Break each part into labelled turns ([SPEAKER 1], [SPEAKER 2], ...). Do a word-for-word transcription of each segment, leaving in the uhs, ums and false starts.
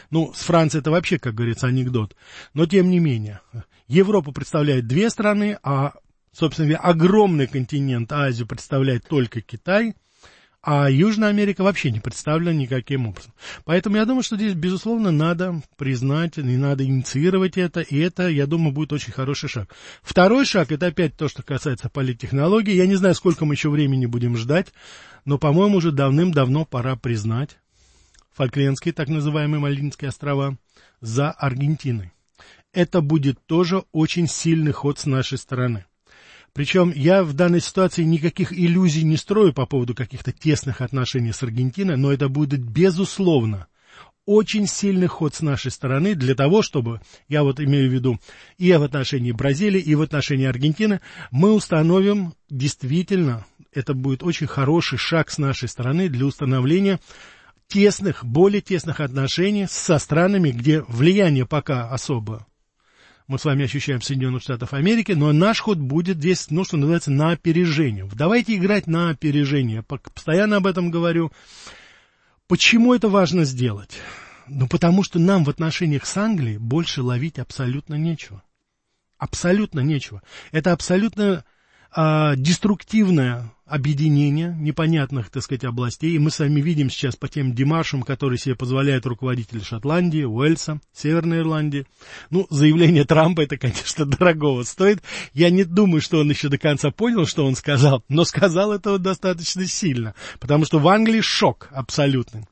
[SPEAKER 1] Ну, с Францией это вообще, как говорится, анекдот. Но тем не менее, Европу представляет две страны, а, собственно говоря, огромный континент Азию представляет только Китай, а Южная Америка вообще не представлена никаким образом. Поэтому я думаю, что здесь, безусловно, надо признать, и надо инициировать это, и это, я думаю, будет очень хороший шаг. Второй шаг, это опять то, что касается политтехнологий. Я не знаю, сколько мы еще времени будем ждать, но, по-моему, уже давным-давно пора признать Фолклендские, так называемые Мальдивские острова, за Аргентиной. Это будет тоже очень сильный ход с нашей стороны. Причем я в данной ситуации никаких иллюзий не строю по поводу каких-то тесных отношений с Аргентиной, но это будет, безусловно, очень сильный ход с нашей стороны для того, чтобы, я вот имею в виду и в отношении Бразилии, и в отношении Аргентины, мы установим действительно, это будет очень хороший шаг с нашей стороны для установления тесных, более тесных отношений со странами, где влияние пока особо мы с вами ощущаем Соединенных Штатов Америки, но наш ход будет здесь, ну, что называется, на опережение. Давайте играть на опережение. Я постоянно об этом говорю. Почему это важно сделать? Ну, потому что нам в отношениях с Англией больше ловить абсолютно нечего. Абсолютно нечего. Это абсолютно а, деструктивное объединение непонятных, так сказать, областей. И мы с вами видим сейчас по тем демаршам, которые себе позволяют руководители Шотландии, Уэльса, Северной Ирландии. Ну, заявление Трампа, это, конечно, дорогого стоит. Я не думаю, что он еще до конца понял, что он сказал, но сказал это вот достаточно сильно, потому что в Англии шок абсолютный.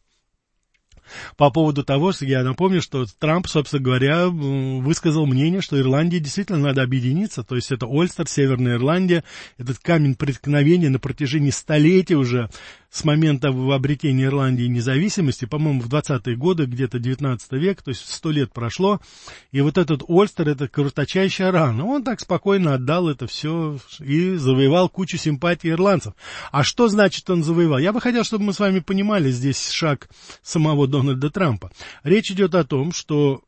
[SPEAKER 1] По поводу того, что я напомню, что Трамп, собственно говоря, высказал мнение, что Ирландии действительно надо объединиться, то есть это Ольстер, Северная Ирландия, этот камень преткновения на протяжении столетий уже с момента обретения Ирландии независимости, по-моему, в двадцатые годы, где-то девятнадцатый век, то есть сто лет прошло, и вот этот Ольстер, это кровоточащая рана, он так спокойно отдал это все и завоевал кучу симпатий ирландцев. А что значит он завоевал? Я бы хотел, чтобы мы с вами понимали здесь шаг самого Дональда Трампа. Речь идет о том, что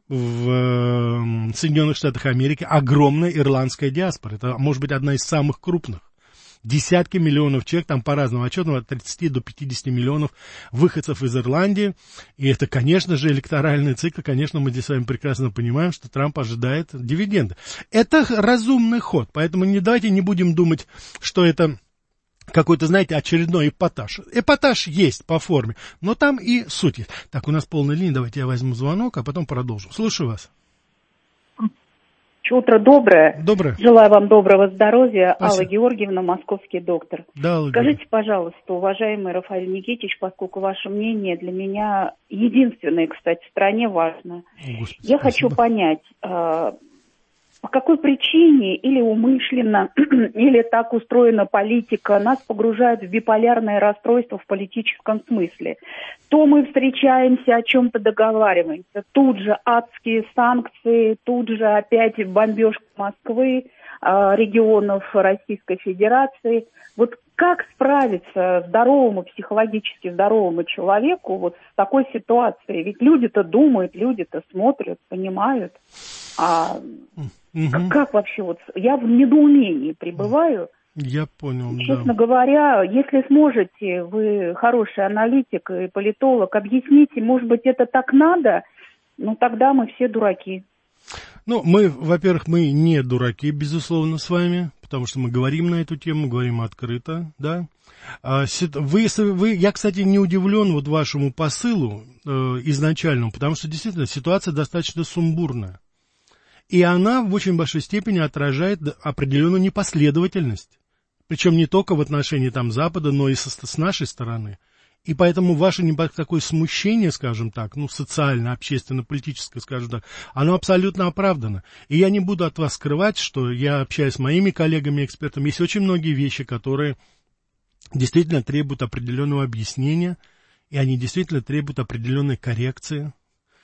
[SPEAKER 1] в Соединенных Штатах Америки огромная ирландская диаспора, это может быть одна из самых крупных. Десятки миллионов человек, там по разным отчетам, от тридцати до пятидесяти миллионов выходцев из Ирландии. И это, конечно же, электоральный цикл. Конечно, мы здесь с вами прекрасно понимаем, что Трамп ожидает дивиденды. Это разумный ход, поэтому не, давайте не будем думать, что это какой-то, знаете, очередной эпатаж. Эпатаж есть по форме, но там и суть есть. Так, у нас полная линия, давайте я возьму звонок, а потом продолжу. Слушаю вас.
[SPEAKER 2] Утро доброе.
[SPEAKER 1] Доброе.
[SPEAKER 2] Желаю вам доброго здоровья.
[SPEAKER 1] Спасибо.
[SPEAKER 2] Алла Георгиевна, московский доктор.
[SPEAKER 1] Да, Алла
[SPEAKER 2] Скажите, пожалуйста, уважаемый Рафаэль Никитич, поскольку ваше мнение для меня единственное, кстати, в стране важно.
[SPEAKER 1] О, Господи,
[SPEAKER 2] я
[SPEAKER 1] спасибо.
[SPEAKER 2] хочу понять, э, по какой причине, или умышленно, или так устроена политика, нас погружает в биполярное расстройство в политическом смысле. То мы встречаемся, о чем-то договариваемся, тут же адские санкции, тут же опять бомбежка Москвы, регионов Российской Федерации. Вот как справиться здоровому, психологически здоровому человеку вот с такой ситуацией? Ведь люди-то думают, люди-то смотрят, понимают. А угу. как вообще вот... Я в недоумении пребываю.
[SPEAKER 1] Я понял,
[SPEAKER 2] Честно
[SPEAKER 1] да.
[SPEAKER 2] говоря, если сможете, вы хороший аналитик и политолог, объясните, может быть, это так надо, но тогда мы все дураки.
[SPEAKER 1] Ну, мы, во-первых, мы не дураки, безусловно, с вами, потому что мы говорим на эту тему, говорим открыто, да. А, вы, вы, я, кстати, не удивлен вот вашему посылу э, изначальному, потому что, действительно, ситуация достаточно сумбурная. И она в очень большой степени отражает определенную непоследовательность. Причем не только в отношении там Запада, но и со, с нашей стороны. И поэтому ваше такое смущение, скажем так, ну, социально, общественно-политическое, скажем так, оно абсолютно оправдано. И я не буду от вас скрывать, что я общаюсь с моими коллегами-экспертами. Есть очень многие вещи, которые действительно требуют определенного объяснения, и они действительно требуют определенной коррекции.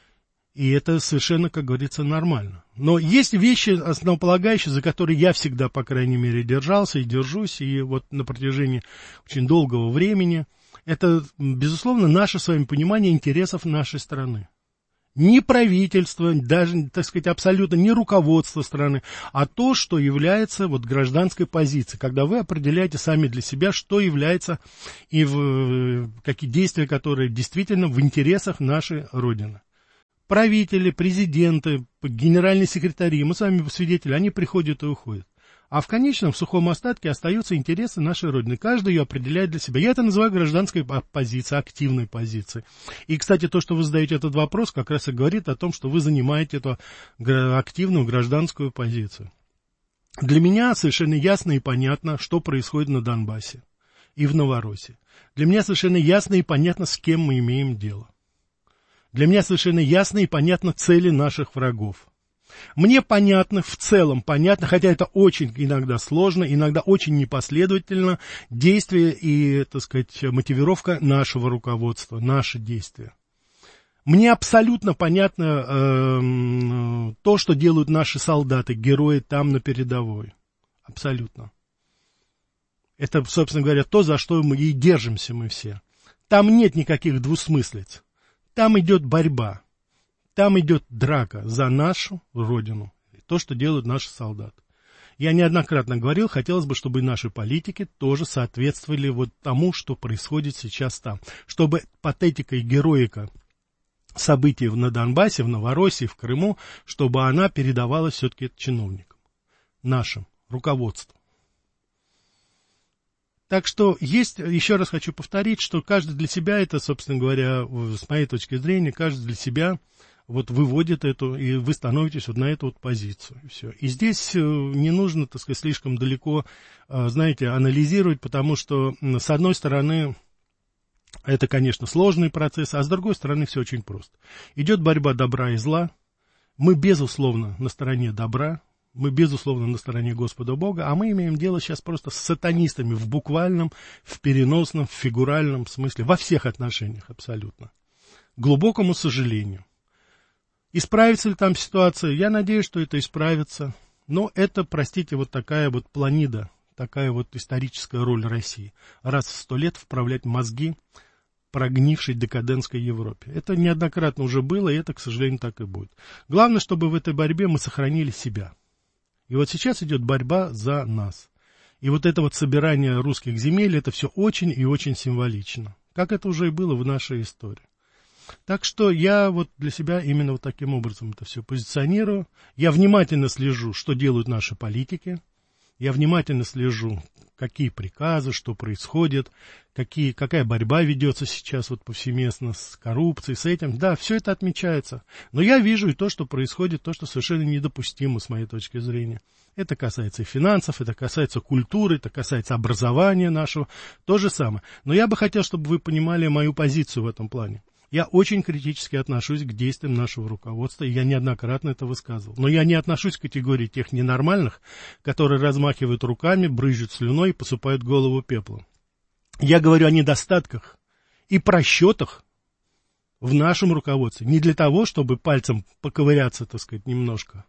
[SPEAKER 1] И это совершенно, как говорится, нормально. Но есть вещи основополагающие, за которые я всегда, по крайней мере, держался и держусь, и вот на протяжении очень долгого времени. Это, безусловно, наше с вами понимание интересов нашей страны. Не правительство, даже, так сказать, абсолютно не руководство страны, а то, что является вот гражданской позицией, когда вы определяете сами для себя, что является и в, какие действия, которые действительно в интересах нашей Родины. правители, президенты, генеральные секретари, мы с вами свидетели, они приходят и уходят. А в конечном, в сухом остатке остаются интересы нашей Родины. Каждый ее определяет для себя. Я это называю гражданской позицией, активной позицией. И, кстати, то, что вы задаете этот вопрос, как раз и говорит о том, что вы занимаете эту активную гражданскую позицию. Для меня совершенно ясно и понятно, что происходит на Донбассе и в Новороссии. Для меня совершенно ясно и понятно, с кем мы имеем дело. Для меня совершенно ясно и понятно цели наших врагов. Мне понятно, в целом понятно, хотя это очень иногда сложно, иногда очень непоследовательно, действие и, так сказать, мотивировка нашего руководства, наши действия. Мне абсолютно понятно э, то, что делают наши солдаты, герои там на передовой. Абсолютно. Это, собственно говоря, то, за что мы и держимся мы все. Там нет никаких двусмыслиц. Там идет борьба. Там идет драка за нашу Родину. То, что делают наши солдаты. Я неоднократно говорил, хотелось бы, чтобы и наши политики тоже соответствовали вот тому, что происходит сейчас там. Чтобы патетика и героика событий на Донбассе, в Новороссии, в Крыму, чтобы она передавалась все-таки чиновникам, нашим, руководству. Так что есть, еще раз хочу повторить, что каждый для себя, это, собственно говоря, с моей точки зрения, каждый для себя вот выводит эту, и вы становитесь вот на эту вот позицию. И все. И здесь не нужно, так сказать, слишком далеко, знаете, анализировать, потому что, с одной стороны, это, конечно, сложный процесс, а с другой стороны, все очень просто. Идет борьба добра и зла. Мы, безусловно, на стороне добра. Мы, безусловно, на стороне Господа Бога, а мы имеем дело сейчас просто с сатанистами в буквальном, в переносном, в фигуральном смысле, во всех отношениях абсолютно. К глубокому сожалению. Исправится ли там ситуация? Я надеюсь, что это исправится. Но это, простите, вот такая вот планида, такая вот историческая роль России. Раз в сто лет вправлять мозги прогнившей декадентской Европе. Это неоднократно уже было, и это, к сожалению, так и будет. Главное, чтобы в этой борьбе мы сохранили себя. И вот сейчас идет борьба за нас. И вот это вот собирание русских земель, это все очень и очень символично. Как это уже и было в нашей истории. Так что я вот для себя именно вот таким образом это все позиционирую. Я внимательно слежу, что делают наши политики. Я внимательно слежу, какие приказы, что происходит, какие, какая борьба ведется сейчас вот повсеместно с коррупцией, с этим. Да, все это отмечается. Но я вижу и то, что происходит, то, что совершенно недопустимо с моей точки зрения. Это касается и финансов, это касается культуры, это касается образования нашего, то же самое. Но я бы хотел, чтобы вы понимали мою позицию в этом плане. Я очень критически отношусь к действиям нашего руководства, и я неоднократно это высказывал. Но я не отношусь к категории тех ненормальных, которые размахивают руками, брызжут слюной и посыпают голову пеплом. Я говорю о недостатках и просчетах в нашем руководстве. Не для того, чтобы пальцем поковыряться, так сказать, немножко,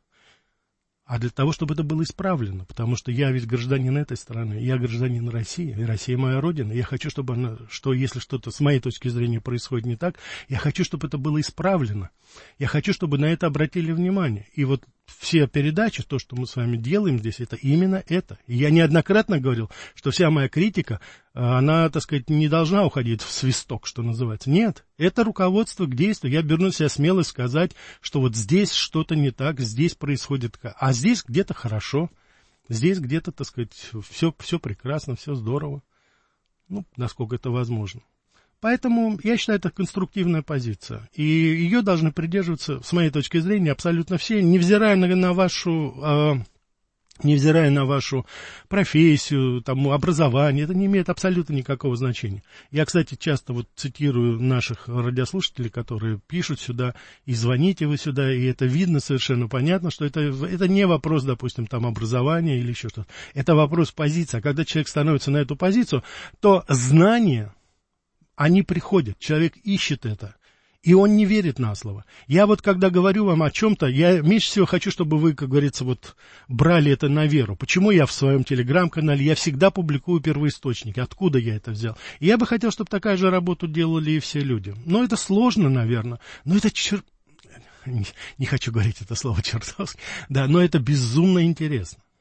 [SPEAKER 1] а для того, чтобы это было исправлено. Потому что я ведь гражданин этой страны, я гражданин России, и Россия моя родина. Я хочу, чтобы она, что если что-то с моей точки зрения происходит не так, я хочу, чтобы это было исправлено. Я хочу, чтобы на это обратили внимание. И вот все передачи, то, что мы с вами делаем здесь, это именно это. И я неоднократно говорил, что вся моя критика, она, так сказать, не должна уходить в свисток, что называется. Нет, это руководство к действию. Я беру на себя смелость сказать, что вот здесь что-то не так, здесь происходит, а здесь где-то хорошо, здесь где-то, так сказать, все, все прекрасно, все здорово. Ну, насколько это возможно. Поэтому я считаю, это конструктивная позиция. И ее должны придерживаться, с моей точки зрения, абсолютно все, невзирая на, на вашу... Э, невзирая на вашу профессию, там, образование, это не имеет абсолютно никакого значения. Я, кстати, часто вот цитирую наших радиослушателей, которые пишут сюда, и звоните вы сюда, и это видно совершенно понятно, что это, это не вопрос, допустим, там, образования или еще что-то. Это вопрос позиции. А когда человек становится на эту позицию, то знания, они приходят, человек ищет это. И он не верит на слово. Я вот, когда говорю вам о чем-то, я меньше всего хочу, чтобы вы, как говорится, вот брали это на веру. Почему я в своем телеграм-канале, я всегда публикую первоисточники, откуда я это взял. И я бы хотел, чтобы такая же работу делали и все люди. Но это сложно, наверное, но это чер... Не, не хочу говорить это слово чертовски, да, но это безумно интересно.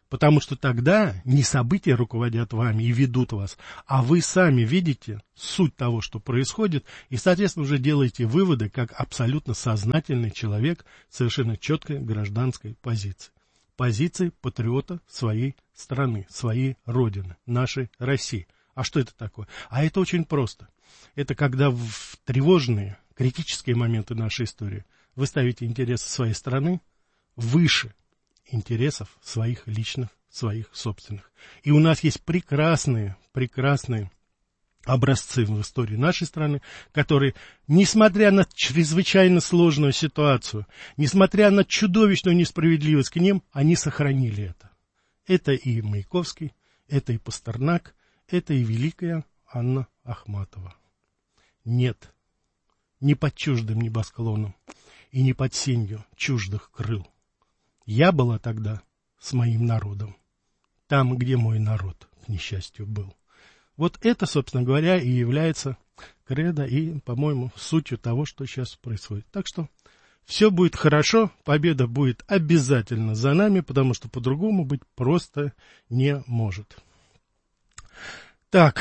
[SPEAKER 1] Потому что тогда не события руководят вами и ведут вас, а вы сами видите суть того, что происходит, и, соответственно, уже делаете выводы как абсолютно сознательный человек совершенно четкой гражданской позиции. Позиции патриота своей страны, своей родины, нашей России. А что это такое? А это очень просто. Это когда в тревожные, критические моменты нашей истории вы ставите интересы своей страны выше интересов своих личных, своих собственных. И у нас есть прекрасные, прекрасные образцы в истории нашей страны, которые, несмотря на чрезвычайно сложную ситуацию, несмотря на чудовищную несправедливость к ним, они сохранили это. Это и Маяковский, это и Пастернак, это и великая Анна Ахматова. Нет, не под чуждым небосклоном и не под сенью чуждых крыл. Я была тогда с моим народом, там, где мой народ, к несчастью, был. Вот это, собственно говоря, и является кредо и, по-моему, сутью того, что сейчас происходит. Так что все будет хорошо, победа будет обязательно за нами, потому что по-другому быть просто не может. Так,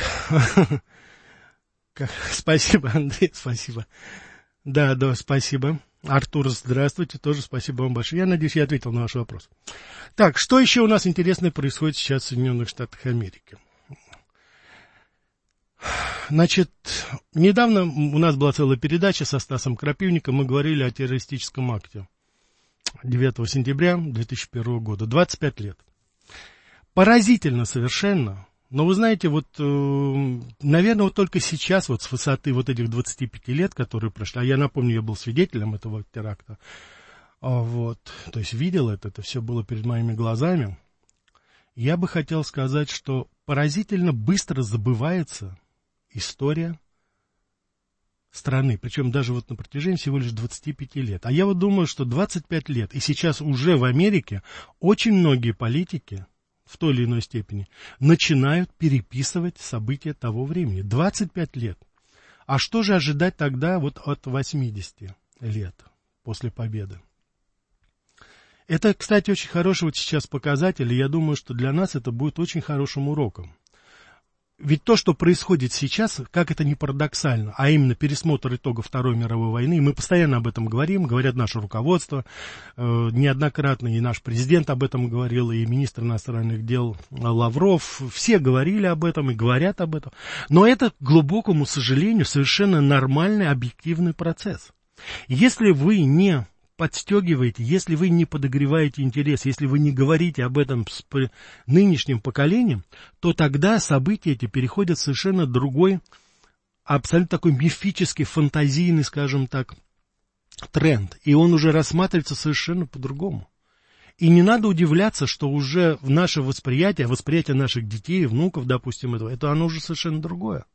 [SPEAKER 1] спасибо, Андрей, спасибо. Да, да, спасибо. Артур, здравствуйте, тоже спасибо вам большое. Я надеюсь, я ответил на ваш вопрос. Так, что еще у нас интересное происходит сейчас в Соединенных Штатах Америки? Значит, недавно у нас была целая передача со Стасом Крапивником, мы говорили о террористическом акте девятого сентября две тысячи первого года, двадцать пять лет. Поразительно совершенно. Но вы знаете, вот, э, наверное, вот только сейчас, вот с высоты вот этих двадцати пяти лет, которые прошли, а я напомню, я был свидетелем этого теракта, а, вот, то есть видел это, это все было перед моими глазами, я бы хотел сказать, что поразительно быстро забывается история страны, причем даже вот на протяжении всего лишь двадцати пяти лет. А я вот думаю, что двадцать пять лет, и сейчас уже в Америке очень многие политики, в той или иной степени, начинают переписывать события того времени. двадцать пять лет. А что же ожидать тогда вот от восьмидесяти лет после победы? Это, кстати, очень хороший вот сейчас показатель, и я думаю, что для нас это будет очень хорошим уроком. Ведь то, что происходит сейчас, как это ни парадоксально, а именно пересмотр итогов Второй мировой войны, мы постоянно об этом говорим, говорят наше руководство, э, неоднократно и наш президент об этом говорил, и министр иностранных дел Лавров, все говорили об этом и говорят об этом. Но это, к глубокому сожалению, совершенно нормальный объективный процесс. Если вы не подстегиваете, если вы не подогреваете интерес, если вы не говорите об этом с нынешним поколением, то тогда события эти переходят в совершенно другой, абсолютно такой мифический, фантазийный, скажем так, тренд. И он уже рассматривается совершенно по-другому. И не надо удивляться, что уже в наше восприятие, восприятие наших детей, внуков, допустим, этого, это оно уже совершенно другое.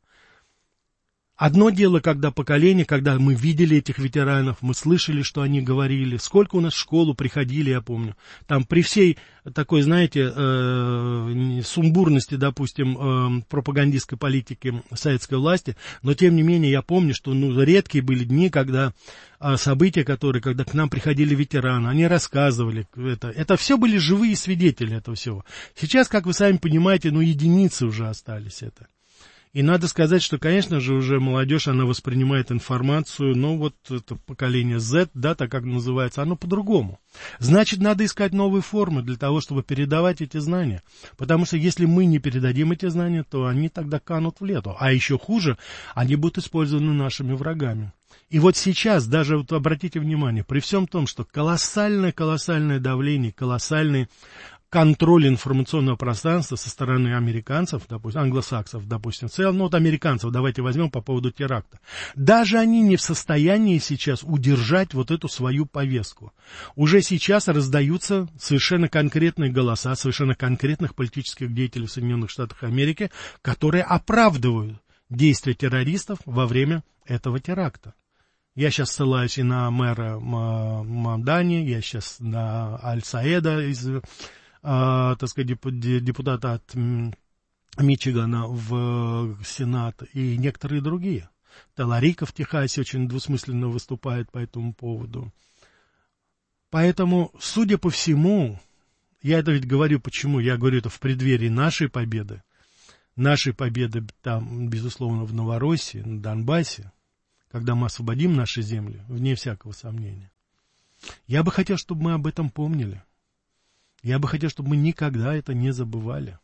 [SPEAKER 1] Одно дело, когда поколение, когда мы видели этих ветеранов, мы слышали, что они говорили, сколько у нас в школу приходили, я помню, там при всей такой, знаете, э, сумбурности, допустим, э, пропагандистской политики советской власти, но тем не менее я помню, что ну, редкие были дни, когда э, события, которые, когда к нам приходили ветераны, они рассказывали, это, это все были живые свидетели этого всего. Сейчас, как вы сами понимаете, ну единицы уже остались это. И надо сказать, что, конечно же, уже молодежь, она воспринимает информацию, но вот это поколение Z, да, так как называется, оно по-другому. Значит, надо искать новые формы для того, чтобы передавать эти знания. Потому что если мы не передадим эти знания, то они тогда канут в лету. А еще хуже, они будут использованы нашими врагами. И вот сейчас, даже вот обратите внимание, при всем том, что колоссальное-колоссальное давление, колоссальный контроль информационного пространства со стороны американцев, допустим, англосаксов, допустим, в целом, ну вот американцев, давайте возьмем по поводу теракта. Даже они не в состоянии сейчас удержать вот эту свою повестку. Уже сейчас раздаются совершенно конкретные голоса, совершенно конкретных политических деятелей в Соединенных Штатах Америки, которые оправдывают действия террористов во время этого теракта. Я сейчас ссылаюсь и на мэра Мамдани, я сейчас на Аль-Саэда из... Uh, так сказать, депутата от Мичигана в Сенат и некоторые другие. Таларика в Техасе очень двусмысленно выступает по этому поводу. Поэтому, судя по всему, я это ведь говорю, почему? Я говорю это в преддверии нашей победы. Нашей победы там, безусловно, в Новороссии, на Донбассе, когда мы освободим наши земли, вне всякого сомнения. Я бы хотел, чтобы мы об этом помнили. Я бы хотел, чтобы мы никогда это не забывали.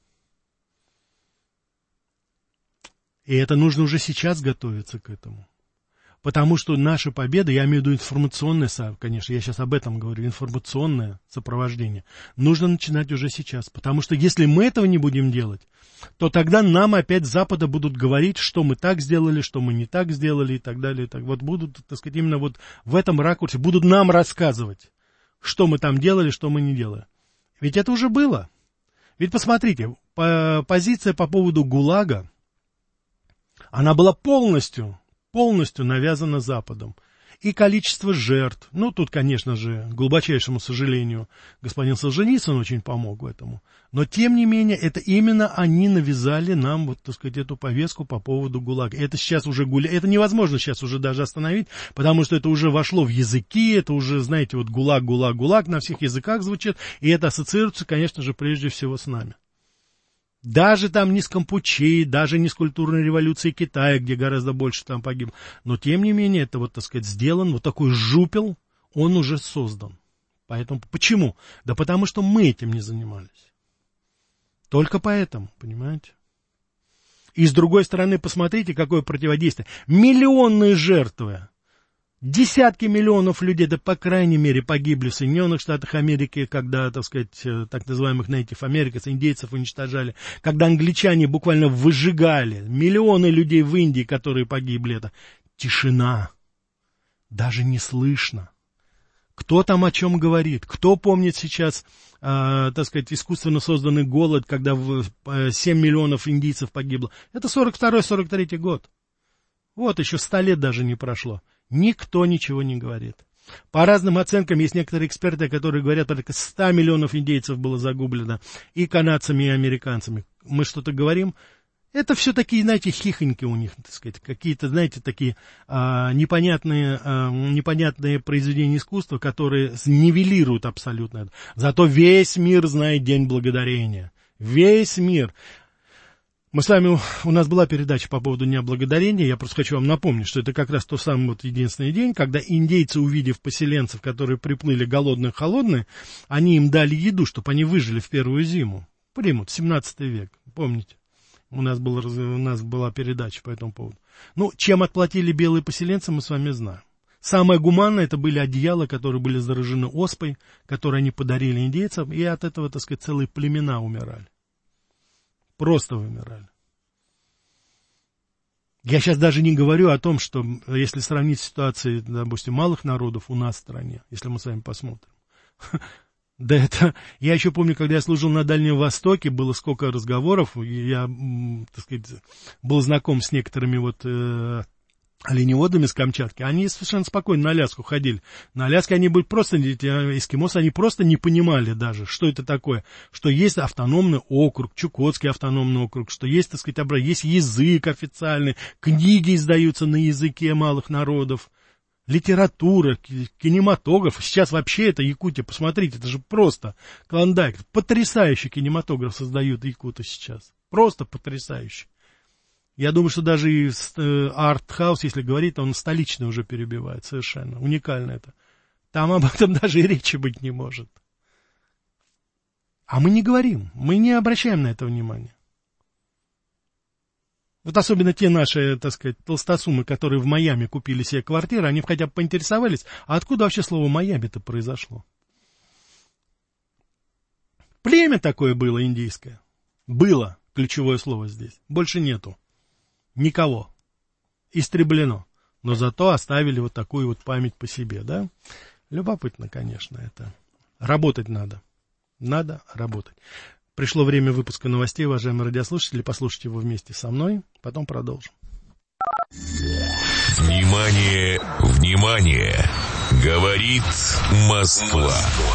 [SPEAKER 1] И это нужно уже сейчас готовиться к этому. Потому что наша победа, я имею в виду информационное, конечно, я сейчас об этом говорю, информационное сопровождение, нужно начинать уже сейчас. Потому что если мы этого не будем делать, то тогда нам опять с Запада будут говорить, что мы так сделали, что мы не так сделали и так далее. И так. Вот будут, так сказать, именно вот в этом ракурсе, будут нам рассказывать, что мы там делали, что мы не делали. Ведь это уже было. Ведь посмотрите, по, позиция по поводу ГУЛАГа, она была полностью... полностью навязано Западом. И количество жертв, ну, тут, конечно же, к глубочайшему сожалению, господин Солженицын очень помог в этому. Но, тем не менее, это именно они навязали нам, вот, так сказать, эту повестку по поводу ГУЛАГа. Это сейчас уже гуля... это невозможно сейчас уже даже остановить, потому что это уже вошло в языки, это уже, знаете, вот ГУЛАГ, ГУЛАГ, ГУЛАГ на всех языках звучит, и это ассоциируется, конечно же, прежде всего с нами. Даже там не с Кампучи, даже не с культурной революцией Китая, где гораздо больше там погибло. Но, тем не менее, это вот, так сказать, сделан, вот такой жупел, он уже создан. Поэтому, почему? Да потому что мы этим не занимались. Только поэтому, понимаете? И с другой стороны, посмотрите, какое противодействие. Миллионные жертвы. Десятки миллионов людей, да по крайней мере, погибли в Соединенных Штатах Америки, когда, так сказать, так называемых Native Americans, индейцев уничтожали, когда англичане буквально выжигали, миллионы людей в Индии, которые погибли, это тишина, даже не слышно. Кто там о чем говорит? Кто помнит сейчас, э, так сказать, искусственно созданный голод, когда семь миллионов индийцев погибло? Это сорок второй сорок третий год. Вот, еще сто лет даже не прошло. Никто ничего не говорит. По разным оценкам, есть некоторые эксперты, которые говорят, порядка сто миллионов индейцев было загублено и канадцами, и американцами. Мы что-то говорим? Это все такие, знаете, хихоньки у них, так сказать, какие-то, знаете, такие а, непонятные, а, непонятные произведения искусства, которые нивелируют абсолютно это. Зато весь мир знает День Благодарения. Весь мир. Мы с вами, у нас была передача по поводу Дня Благодарения, я просто хочу вам напомнить, что это как раз тот самый вот единственный день, когда индейцы, увидев поселенцев, которые приплыли голодные-холодные, они им дали еду, чтобы они выжили в первую зиму. Примут, семнадцатый век, помните? У нас, был, у нас была передача по этому поводу. Ну, чем отплатили белые поселенцы, мы с вами знаем. Самое гуманное, это были одеяла, которые были заражены оспой, которые они подарили индейцам, и от этого, так сказать, целые племена умирали. Просто вымирали. Я сейчас даже не говорю о том, что если сравнить ситуацию, допустим, малых народов у нас в стране, если мы с вами посмотрим. Да это... Я еще помню, когда я служил на Дальнем Востоке, было сколько разговоров, я, так сказать, был знаком с некоторыми вот... Э, оленеводами с Камчатки, они совершенно спокойно на Аляску ходили. На Аляске они были просто, эскимосы, они просто не понимали даже, что это такое, что есть автономный округ, Чукотский автономный округ, что есть, так сказать, образ, есть язык официальный, книги издаются на языке малых народов, литература, кинематограф. Сейчас вообще это Якутия, посмотрите, это же просто клондайк. Потрясающий кинематограф создают якуты сейчас. Просто потрясающий. Я думаю, что даже и арт-хаус, если говорить, он столичный уже перебивает совершенно. Уникально это. Там об этом даже и речи быть не может. А мы не говорим, мы не обращаем на это внимания. Вот особенно те наши, так сказать, толстосумы, которые в Майами купили себе квартиры, они хотя бы поинтересовались, а откуда вообще слово Майами-то произошло? Племя такое было индийское. Было ключевое слово здесь. Больше нету. Никого. Истреблено. Но зато оставили вот такую вот память по себе, да? Любопытно, конечно, это. Работать надо. Надо работать. Пришло время выпуска новостей, уважаемые радиослушатели. Послушайте его вместе со мной. Потом продолжим.
[SPEAKER 3] Внимание, внимание! Говорит Москва.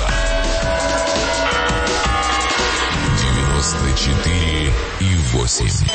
[SPEAKER 3] девяносто четыре и восемь.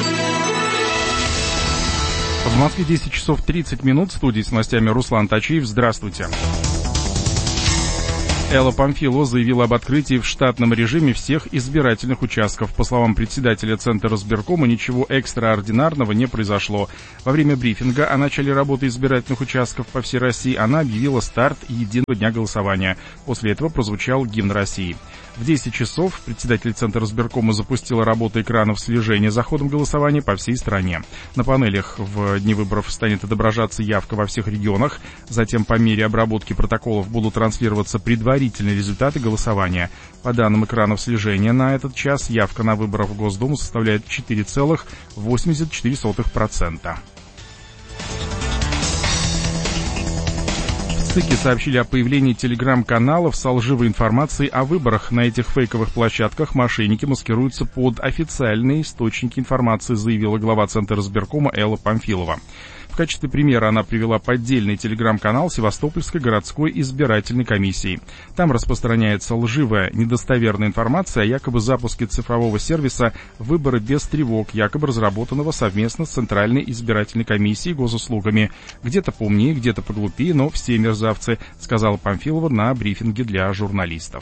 [SPEAKER 4] В Москве десять часов тридцать минут. В студии с новостями Руслан Тачиев. Здравствуйте. Элла Памфилова заявила об открытии в штатном режиме всех избирательных участков. По словам председателя Центра избиркома, ничего экстраординарного не произошло. Во время брифинга о начале работы избирательных участков по всей России она объявила старт единого дня голосования. После этого прозвучал гимн России. В десять часов председатель Центра избиркома запустила работу экранов слежения за ходом голосования по всей стране. На панелях в дни выборов станет отображаться явка во всех регионах. Затем по мере обработки протоколов будут транслироваться предварительные результаты голосования. По данным экранов слежения, на этот час явка на выборах в Госдуму составляет четыре целых восемьдесят четыре сотых процента. В ЦИКе сообщили о появлении телеграм-каналов с лживой информацией о выборах. На этих фейковых площадках мошенники маскируются под официальные источники информации, заявила глава Центра избиркома Элла Памфилова. В качестве примера она привела поддельный телеграм-канал Севастопольской городской избирательной комиссии. Там распространяется лживая, недостоверная информация о якобы запуске цифрового сервиса «Выборы без тревог», якобы разработанного совместно с Центральной избирательной комиссией и госуслугами. Где-то поумнее, где-то поглупее, но все мерзавцы, сказала Памфилова на брифинге для журналистов.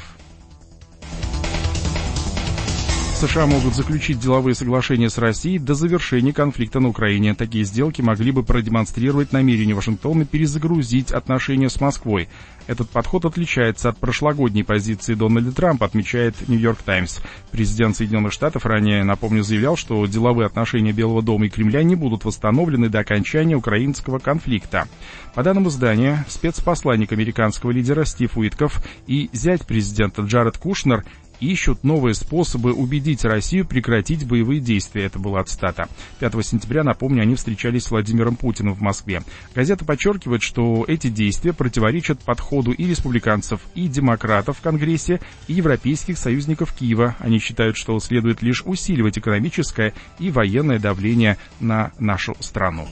[SPEAKER 4] США могут заключить деловые соглашения с Россией до завершения конфликта на Украине. Такие сделки могли бы продемонстрировать намерение Вашингтона перезагрузить отношения с Москвой. Этот подход отличается от прошлогодней позиции Дональда Трампа, отмечает Нью-Йорк Таймс. Президент Соединенных Штатов ранее, напомню, заявлял, что деловые отношения Белого дома и Кремля не будут восстановлены до окончания украинского конфликта. По данным издания, спецпосланник американского лидера Стив Уитков и зять президента Джаред Кушнер ищут новые способы убедить Россию прекратить боевые действия. Это была цитата. пятого сентября, напомню, они встречались с Владимиром Путиным в Москве. Газета подчеркивает, что эти действия противоречат подходу и республиканцев, и демократов в Конгрессе, и европейских союзников Киева. Они считают, что следует лишь усиливать экономическое и военное давление на нашу страну.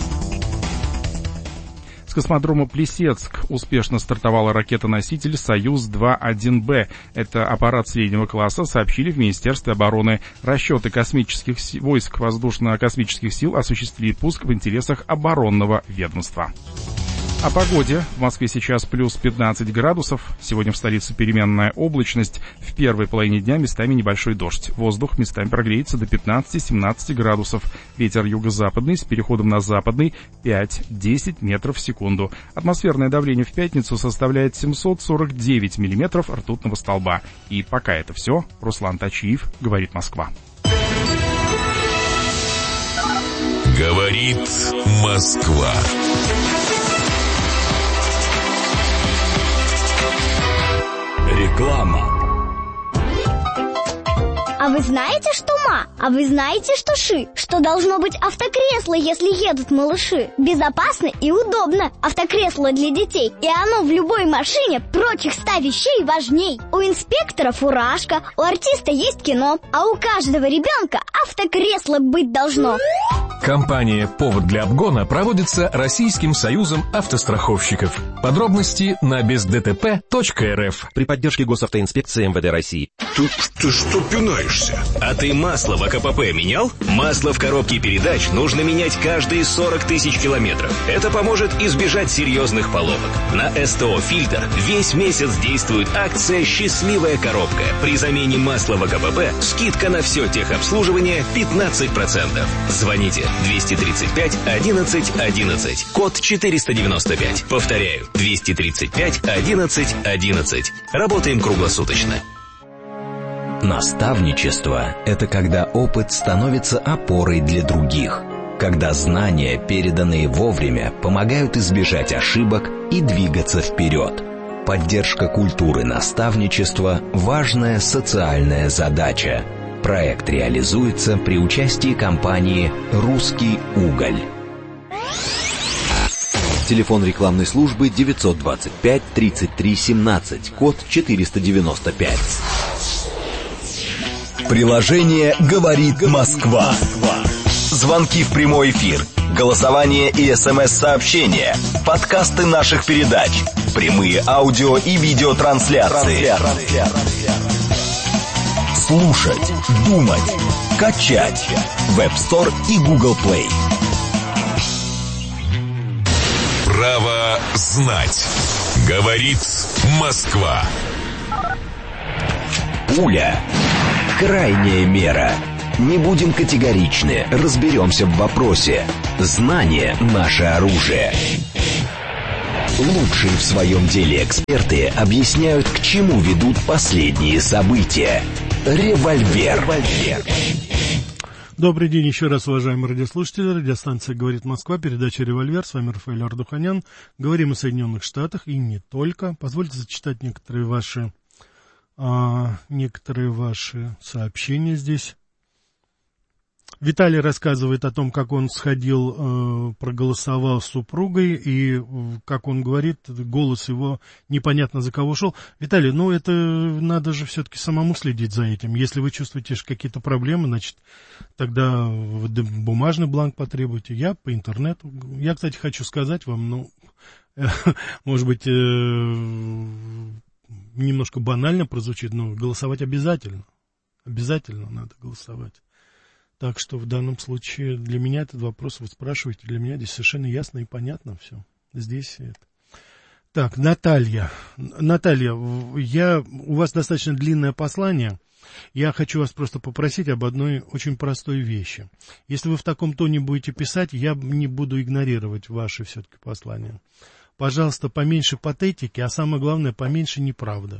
[SPEAKER 4] С космодрома Плесецк успешно стартовала ракета-носитель «Союз два один Б». Это аппарат среднего класса, сообщили в Министерстве обороны. Расчеты космических си... войск воздушно-космических сил осуществили пуск в интересах оборонного ведомства. О погоде. В Москве сейчас плюс пятнадцать градусов. Сегодня в столице переменная облачность. В первой половине дня местами небольшой дождь. Воздух местами прогреется до пятнадцати-семнадцати градусов. Ветер юго-западный с переходом на западный пять-десять метров в секунду. Атмосферное давление в пятницу составляет семьсот сорок девять миллиметров ртутного столба. И пока это все. Руслан Тачиев, говорит Москва.
[SPEAKER 3] Говорит Москва. Реклама.
[SPEAKER 5] А вы знаете, что ма? А вы знаете, что ши? Что должно быть автокресло, если едут малыши? Безопасно и удобно. Автокресло для детей. И оно в любой машине прочих ста вещей важней. У инспектора фуражка, у артиста есть кино, а у каждого ребенка автокресло быть должно.
[SPEAKER 6] Кампания «Повод для обгона» проводится Российским союзом автостраховщиков. Подробности на без дэ тэ пэ точка эр эф.
[SPEAKER 7] При поддержке Госавтоинспекции эм вэ дэ России.
[SPEAKER 3] Ты, ты что пинаешься?
[SPEAKER 8] А ты масло в а ка пэ пэ менял? Масло в коробке передач нужно менять каждые сорок тысяч километров. Это поможет избежать серьезных поломок. На эс тэ о «Фильтр» весь месяц действует акция «Счастливая коробка». При замене масла в а ка пэ пэ скидка на все техобслуживание пятнадцать процентов. Звоните двести тридцать пять одиннадцать одиннадцать, код четыреста девяносто пять. Повторяю, двести тридцать пять одиннадцать одиннадцать. Работаем круглосуточно.
[SPEAKER 9] Наставничество – это когда опыт становится опорой для других, когда знания, переданные вовремя, помогают избежать ошибок и двигаться вперед. Поддержка культуры наставничества – важная социальная задача. Проект реализуется при участии компании «Русский уголь».
[SPEAKER 7] Телефон рекламной службы девятьсот двадцать пять тридцать три семнадцать, код четыреста девяносто пять.
[SPEAKER 10] Приложение «Говорит Москва». Звонки в прямой эфир, голосование и смс-сообщения, подкасты наших передач, прямые аудио и видеотрансляции. Слушать, думать, качать. Web Store и Google Play.
[SPEAKER 3] Право знать. Говорит Москва.
[SPEAKER 9] Пуля. Крайняя мера. Не будем категоричны, разберемся в вопросе. Знание – наше оружие. Лучшие в своем деле эксперты объясняют, к чему ведут последние события. Револьвер. Револьвер.
[SPEAKER 1] Добрый день еще раз, уважаемые радиослушатели. Радиостанция «Говорит Москва», передача «Револьвер». С вами Рафаэль Ардуханян. Говорим о Соединенных Штатах и не только. Позвольте зачитать некоторые ваши, а, некоторые ваши сообщения здесь. Виталий рассказывает о том, как он сходил, э, проголосовал с супругой, и, как он говорит, голос его непонятно за кого шел. Виталий, ну это надо же все-таки самому следить за этим. Если вы чувствуете какие-то проблемы, значит, тогда бумажный бланк потребуйте. Я по интернету. Я, кстати, хочу сказать вам, ну, э, может быть, э, немножко банально прозвучит, но голосовать обязательно. Обязательно надо голосовать. Так что в данном случае для меня этот вопрос, вы спрашиваете, для меня здесь совершенно ясно и понятно все. Здесь это. Так, Наталья. Наталья, я, у вас достаточно длинное послание. Я хочу вас просто попросить об одной очень простой вещи. Если вы в таком тоне будете писать, я не буду игнорировать ваши все-таки послания. Пожалуйста, поменьше патетики, а самое главное, поменьше неправды.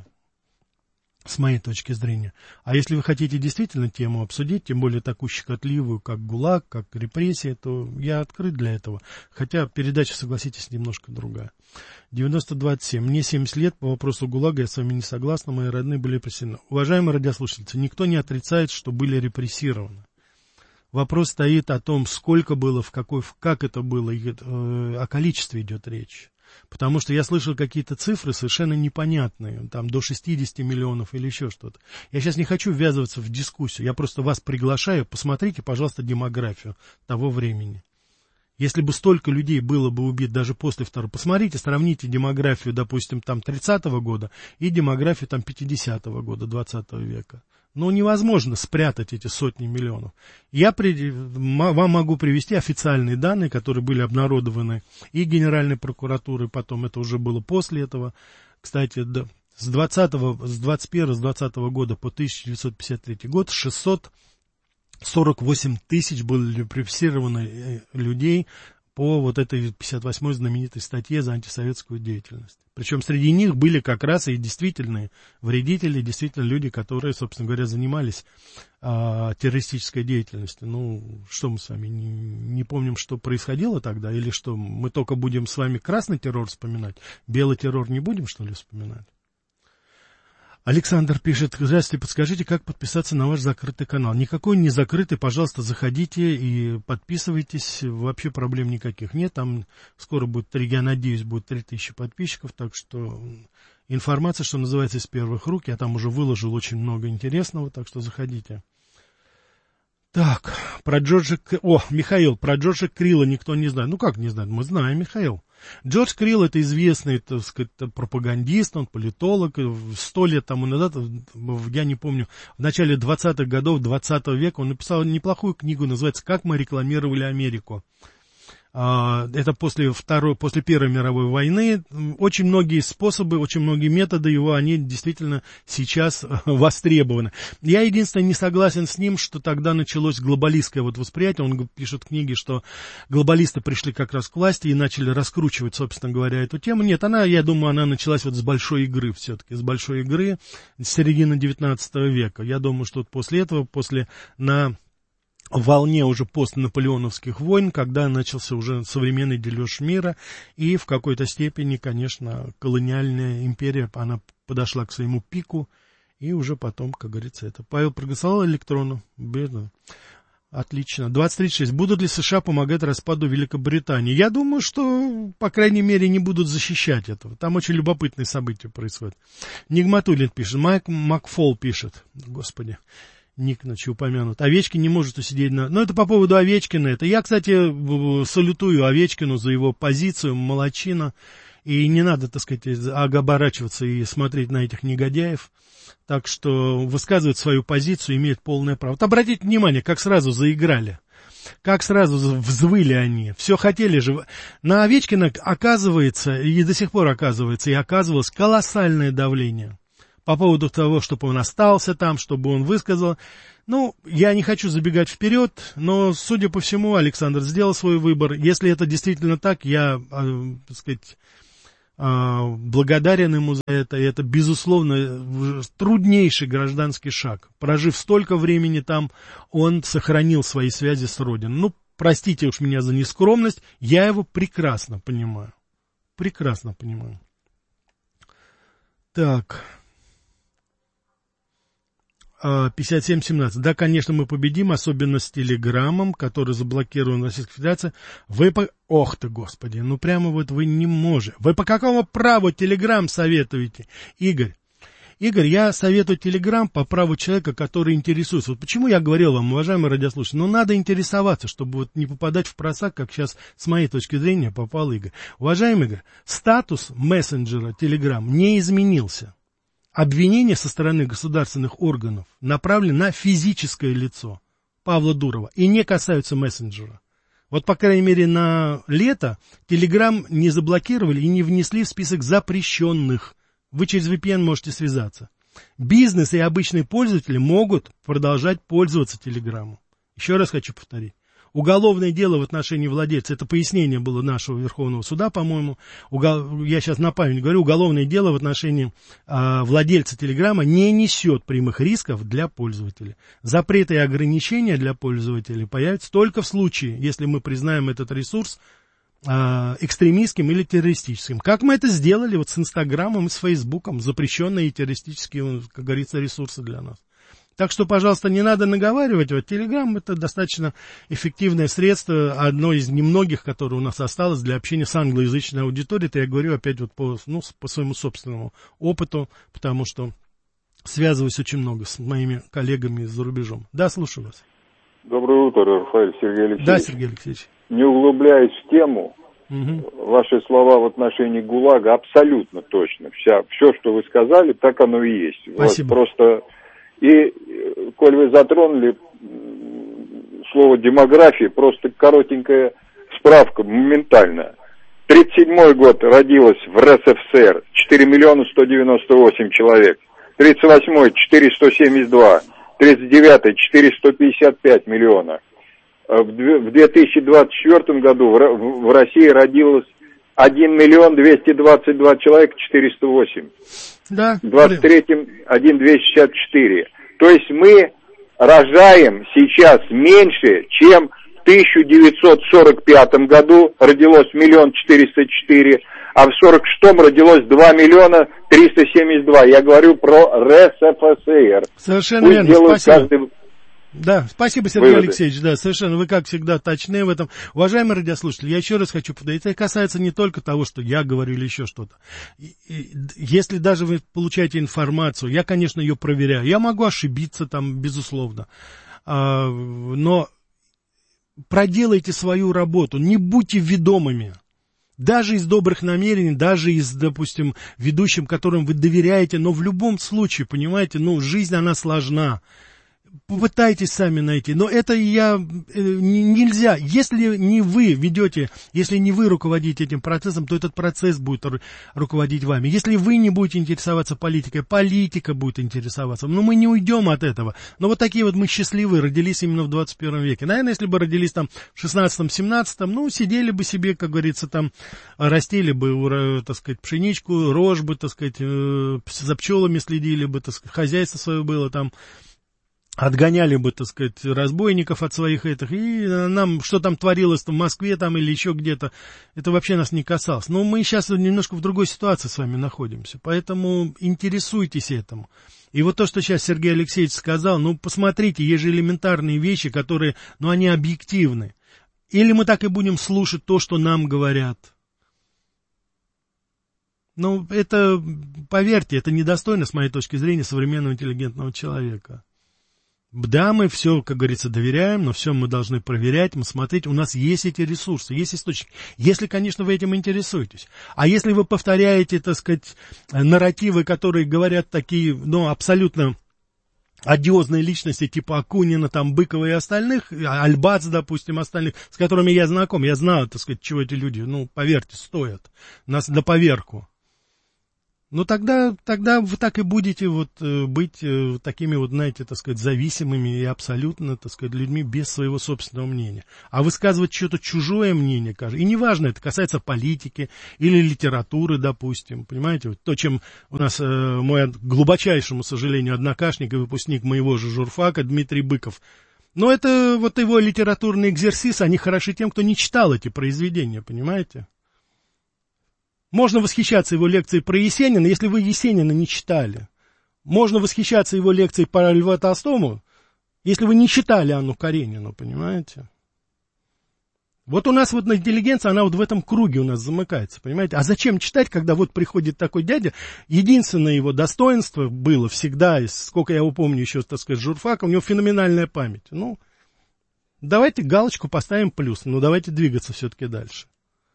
[SPEAKER 1] С моей точки зрения. А если вы хотите действительно тему обсудить, тем более такую щекотливую, как ГУЛАГ, как репрессии, то я открыт для этого. Хотя передача, согласитесь, немножко другая. девяносто двадцать семь. Мне семьдесят лет, по вопросу ГУЛАГа я с вами не согласна, мои родные были репрессированы. Уважаемые радиослушатели, никто не отрицает, что были репрессированы. Вопрос стоит о том, сколько было, в какой, как это было, о количестве идет речь. Потому что я слышал какие-то цифры совершенно непонятные, там до шестьдесят миллионов или еще что-то. Я сейчас не хочу ввязываться в дискуссию, я просто вас приглашаю, посмотрите, пожалуйста, демографию того времени. Если бы столько людей было бы убито даже после второго, посмотрите, сравните демографию, допустим, там тридцатого года и демографию там пятидесятого года, двадцатого века. Ну, невозможно спрятать эти сотни миллионов. Я при... вам могу привести официальные данные, которые были обнародованы и Генеральной прокуратурой, потом это уже было после этого. Кстати, с двадцатого, с двадцать первого, с двадцатого года по тысяча девятьсот пятьдесят третий год шестьсот сорок восемь тысяч было репрессировано людей по вот этой пятьдесят восьмой знаменитой статье за антисоветскую деятельность. Причем среди них были как раз и действительные вредители, действительно люди, которые, собственно говоря, занимались а, террористической деятельностью. Ну, что мы с вами не, не помним, что происходило тогда, или что мы только будем с вами красный террор вспоминать, белый террор не будем, что ли, вспоминать? Александр пишет: здравствуйте, подскажите, как подписаться на ваш закрытый канал? Никакой не закрытый, пожалуйста, заходите и подписывайтесь, вообще проблем никаких нет, там скоро будет, я надеюсь, будет три тысячи подписчиков, так что информация, что называется, из первых рук, я там уже выложил очень много интересного, так что заходите. Так, про Джорджа... О, Михаил, про Джорджа Крилла никто не знает. Ну как не знает, мы знаем, Михаил. Джордж Крилл — это известный, так сказать, пропагандист, он политолог. Сто лет тому назад, я не помню, в начале двадцатых годов двадцатого века он написал неплохую книгу, называется «Как мы рекламировали Америку». Это после второй, после Первой мировой войны. Очень многие способы, очень многие методы его, они действительно сейчас востребованы. Я единственное не согласен с ним, что тогда началось глобалистское вот восприятие. Он пишет в книге, что глобалисты пришли как раз к власти и начали раскручивать, собственно говоря, эту тему. Нет, она, я думаю, она началась вот с большой игры все-таки, с большой игры с середины девятнадцатого века. Я думаю, что вот после этого, после на... волне уже постнаполеоновских войн, когда начался уже современный дележ мира, и в какой-то степени, конечно, колониальная империя, она подошла к своему пику, и уже потом, как говорится, это. Павел проголосовал электронно, бедно. Отлично. двадцать тридцать шесть. Будут ли США помогать распаду Великобритании? Я думаю, что, по крайней мере, не будут защищать этого. Там очень любопытные события происходят. Нигматуллин пишет. Майк Макфол пишет. Господи. Ник, значит, упомянут. Овечкин не может усидеть на... Ну, это по поводу Овечкина. Это я, кстати, салютую Овечкину за его позицию, молодчина. И не надо, так сказать, оборачиваться и смотреть на этих негодяев. Так что высказывать свою позицию имеет полное право. Вот обратите внимание, как сразу заиграли. как сразу взвыли они. Все хотели же. На Овечкина, оказывается, и до сих пор оказывается, и оказывалось колоссальное давление по поводу того, чтобы он остался там, чтобы он высказал. Ну, я не хочу забегать вперед, но, судя по всему, Александр сделал свой выбор. Если это действительно так, я, э, так сказать, э, благодарен ему за это. И это, безусловно, труднейший гражданский шаг. Прожив столько времени там, он сохранил свои связи с Родиной. Ну, простите уж меня за нескромность, я его прекрасно понимаю. Прекрасно понимаю. Так... пятьдесят семь семнадцать. Да, конечно, мы победим, особенно с Телеграмом, который заблокирован Российской Федерацией. Вы по... Ох ты, господи, ну прямо вот вы не можете. Вы по какому праву Телеграм советуете, Игорь? Игорь, я советую Телеграм по праву человека, который интересуется. Вот почему я говорил вам, уважаемые радиослушатели, ну надо интересоваться, чтобы вот не попадать в просак, как сейчас с моей точки зрения попал Игорь. Уважаемый Игорь, статус мессенджера Телеграм не изменился. Обвинения со стороны государственных органов направлены на физическое лицо Павла Дурова и не касаются мессенджера. Вот, по крайней мере, на лето Telegram не заблокировали и не внесли в список запрещенных. Вы через ви пи эн можете связаться. Бизнес и обычные пользователи могут продолжать пользоваться Telegram. Еще раз хочу повторить. Уголовное дело в отношении владельца, это пояснение было нашего Верховного суда, по-моему, Угол, я сейчас на память говорю, уголовное дело в отношении а, владельца Телеграма не несет прямых рисков для пользователя. Запреты и ограничения для пользователей появятся только в случае, если мы признаем этот ресурс а, экстремистским или террористическим. Как мы это сделали вот с Инстаграмом и с Фейсбуком, запрещенные террористические, как говорится, ресурсы для нас. Так что, пожалуйста, не надо наговаривать. Вот Telegram — это достаточно эффективное средство, одно из немногих, которое у нас осталось для общения с англоязычной аудиторией. Это я говорю опять вот по, ну, по своему собственному опыту, потому что связываюсь очень много с моими коллегами за рубежом. Да, слушаю вас.
[SPEAKER 11] Доброе утро, Рафаэль, Сергей Алексеевич.
[SPEAKER 1] Да, Сергей Алексеевич.
[SPEAKER 11] Не углубляясь в тему, угу. Ваши слова в отношении ГУЛАГа абсолютно точно. Вся, все, что вы сказали, так оно и есть.
[SPEAKER 1] Спасибо.
[SPEAKER 11] Вот просто... И, коль вы затронули слово демография, просто коротенькая справка, моментальная. тридцать седьмой год родилось в эр эс эф эс эр четыре миллиона сто девяносто восемь человек. тридцать восьмой четыреста семьдесят два. тридцать девятый четыреста пятьдесят пять миллионов. В две тысячи двадцать четвёртом году в России родилось один миллион двести двадцать два человека, четыреста восемь.
[SPEAKER 1] Да.
[SPEAKER 11] В двадцать третьем один двести шестьдесят четыре. То есть мы рожаем сейчас меньше, чем в тысяча девятьсот сорок пятом году родилось миллион четыреста четыре, а в сорок шестом родилось два миллиона триста семьдесят два. Я говорю про эр эс эф эс эр.
[SPEAKER 1] Совершенно
[SPEAKER 11] Пусть
[SPEAKER 1] верно, спасибо.
[SPEAKER 11] Каждый...
[SPEAKER 1] Да, спасибо, Сергей
[SPEAKER 11] Выводы.
[SPEAKER 1] Алексеевич, да, совершенно, вы, как всегда, точны в этом. Уважаемые радиослушатели, я еще раз хочу повторить, это касается не только того, что я говорю или еще что-то. И, и, если даже вы получаете информацию, я, конечно, ее проверяю, я могу ошибиться там, безусловно, а, но проделайте свою работу, не будьте ведомыми. Даже из добрых намерений, даже из, допустим, ведущим, которым вы доверяете, но в любом случае, понимаете, ну, жизнь, она сложна. Попытайтесь сами найти, но это я, э, нельзя, если не вы ведете, если не вы руководите этим процессом, то этот процесс будет ру- руководить вами. Если вы не будете интересоваться политикой, политика будет интересоваться, но мы не уйдем от этого. Но вот такие вот мы счастливые, родились именно в двадцать первом веке. Наверное, если бы родились там в шестнадцатом-семнадцатом, ну, сидели бы себе, как говорится, там, растили бы, так сказать, пшеничку, рожь бы, так сказать, э, за пчелами следили бы, так сказать, хозяйство свое было там, отгоняли бы, так сказать, разбойников от своих этих, и нам, что там творилось в Москве там или еще где-то, это вообще нас не касалось. Но мы сейчас немножко в другой ситуации с вами находимся, поэтому интересуйтесь этому. И вот то, что сейчас Сергей Алексеевич сказал, ну, посмотрите, есть же элементарные вещи, которые, ну, они объективны. Или мы так и будем слушать то, что нам говорят. Ну, это, поверьте, это недостойно, с моей точки зрения, современного интеллигентного человека. Да, мы все, как говорится, доверяем, но все мы должны проверять, мы смотреть. У нас есть эти ресурсы, есть источники. Если, конечно, вы этим интересуетесь. А если вы повторяете, так сказать, нарративы, которые говорят такие, ну, абсолютно одиозные личности типа Акунина, там, Быкова и остальных, Альбац, допустим, остальных, с которыми я знаком, я знаю, так сказать, чего эти люди, ну, поверьте, стоят, нас на поверку. Ну, тогда, тогда вы так и будете вот быть такими вот, знаете, так сказать, зависимыми и абсолютно, так сказать, людьми без своего собственного мнения. А высказывать что-то чужое мнение, и неважно, это касается политики или литературы, допустим, понимаете, вот то, чем у нас мой, к глубочайшему сожалению, однокашник и выпускник моего же журфака Дмитрий Быков, но это вот его литературный экзерсис, они хороши тем, кто не читал эти произведения, понимаете? Можно восхищаться его лекцией про Есенина, если вы Есенина не читали. Можно восхищаться его лекцией по Льву Толстому, если вы не читали Анну Каренину, понимаете? Вот у нас вот интеллигенция, она вот в этом круге у нас замыкается, понимаете? А зачем читать, когда вот приходит такой дядя? Единственное его достоинство было всегда, сколько я его помню еще, так сказать, журфака, у него феноменальная память. Ну, давайте галочку поставим плюс, но давайте двигаться все-таки дальше.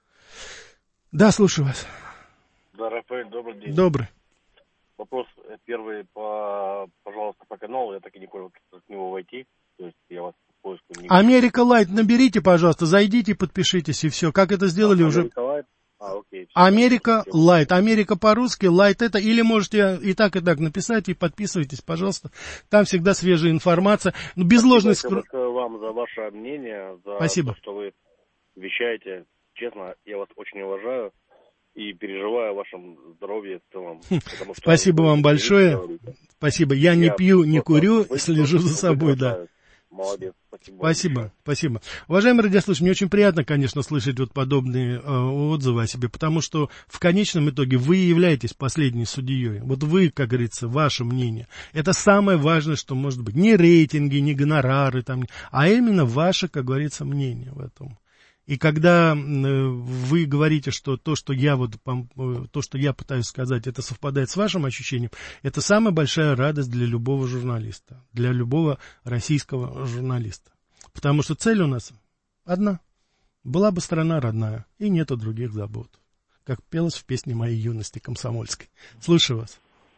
[SPEAKER 1] Да, слушаю вас.
[SPEAKER 12] Да, Рафаэль, добрый день.
[SPEAKER 1] Добрый.
[SPEAKER 12] Вопрос первый, по, пожалуйста, по каналу, я так и не понял, как в него войти, то есть я вас в поиску не...
[SPEAKER 1] Америка Лайт наберите, пожалуйста, зайдите, подпишитесь, и все. Как это сделали а, уже?
[SPEAKER 12] Америка Лайт? А, окей.
[SPEAKER 1] Америка Лайт, Америка по-русски, Лайт это, или можете и так, и так написать, и подписывайтесь, пожалуйста, там всегда свежая информация, ну, без ложной скрытности.
[SPEAKER 12] Спасибо вам за ваше мнение, за
[SPEAKER 1] Спасибо.
[SPEAKER 12] то, что вы вещаете. Честно, я вас очень уважаю и переживаю о вашем здоровье в целом. Что
[SPEAKER 1] Спасибо вам большое. Спасибо. Я, я не пью, не курю, слежу за собой, да.
[SPEAKER 12] Молодец. Спасибо.
[SPEAKER 1] Спасибо, спасибо. Уважаемые радиослушатели, мне очень приятно, конечно, слышать вот подобные э, отзывы о себе, потому что в конечном итоге вы являетесь последней судьей. Вот вы, как говорится, ваше мнение. Это самое важное, что может быть. Не рейтинги, не гонорары, там, а именно ваше, как говорится, мнение в этом. И когда вы говорите, что то, что я вот, то, что я пытаюсь сказать, это совпадает с вашим ощущением, это самая большая радость для любого журналиста, для любого российского журналиста. Потому что цель у нас одна. Была бы страна родная, и нету других забот. Как пелось в песне моей юности комсомольской. Слушаю вас.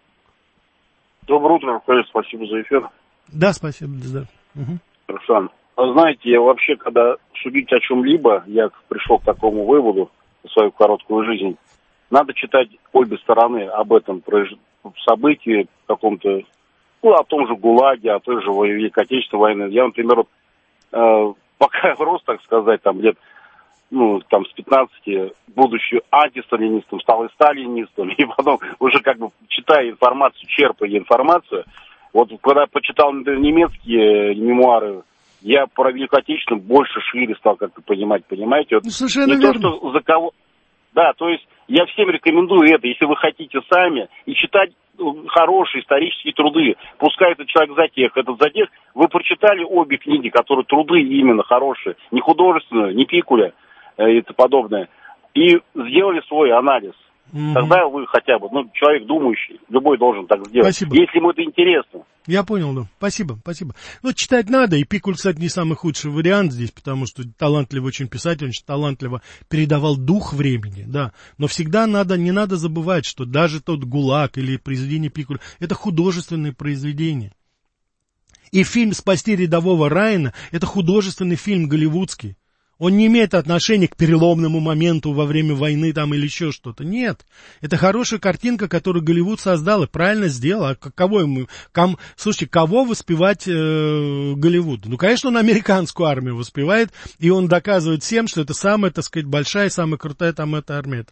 [SPEAKER 13] Доброе утро, Рафаэль, спасибо за эфир.
[SPEAKER 1] Да, спасибо. Да. Угу.
[SPEAKER 13] Руслан. Знаете, я вообще, когда судить о чем-либо, я пришел к такому выводу в свою короткую жизнь, надо читать обе стороны об этом событии, каком-то, ну, о том же ГУЛАГе, о той же Великой Отечественной войне. Я, например, вот, э, пока рос, так сказать, там лет, ну, там, с пятнадцати, будучи антисталинистом, стал и сталинистом, и потом уже как бы читая информацию, черпая информацию, вот когда почитал немецкие мемуары, я про Великую Отечественную больше шире стал как-то понимать, понимаете? Вот
[SPEAKER 1] ну, совершенно
[SPEAKER 13] не
[SPEAKER 1] верно.
[SPEAKER 13] то, что за кого... Да, то есть я всем рекомендую это, если вы хотите сами, и читать хорошие исторические труды. Пускай этот человек затех, этот затех. Вы прочитали обе книги, которые труды именно хорошие, не художественную, не Пикуля и это подобное, и сделали свой анализ. Mm-hmm. Тогда вы хотя бы, ну, человек думающий, любой должен так сделать.
[SPEAKER 1] Спасибо.
[SPEAKER 13] Если ему это интересно.
[SPEAKER 1] Я понял, да. Спасибо, спасибо. Ну, читать надо, и Пикуль, кстати, не самый худший вариант здесь, потому что талантливый очень писатель, очень талантливо передавал дух времени, да. Но всегда надо, не надо забывать, что даже тот ГУЛАГ или произведение Пикуля, это художественные произведения. И фильм «Спасти рядового Райана» — это художественный фильм голливудский. Он не имеет отношения к переломному моменту во время войны там или еще что-то. Нет. Это хорошая картинка, которую Голливуд создал и правильно сделал. А кого ему... Ком... Слушайте, кого воспевать э, Голливуд? Ну, конечно, он американскую армию воспевает, и он доказывает всем, что это самая, так сказать, большая, самая крутая там эта армия.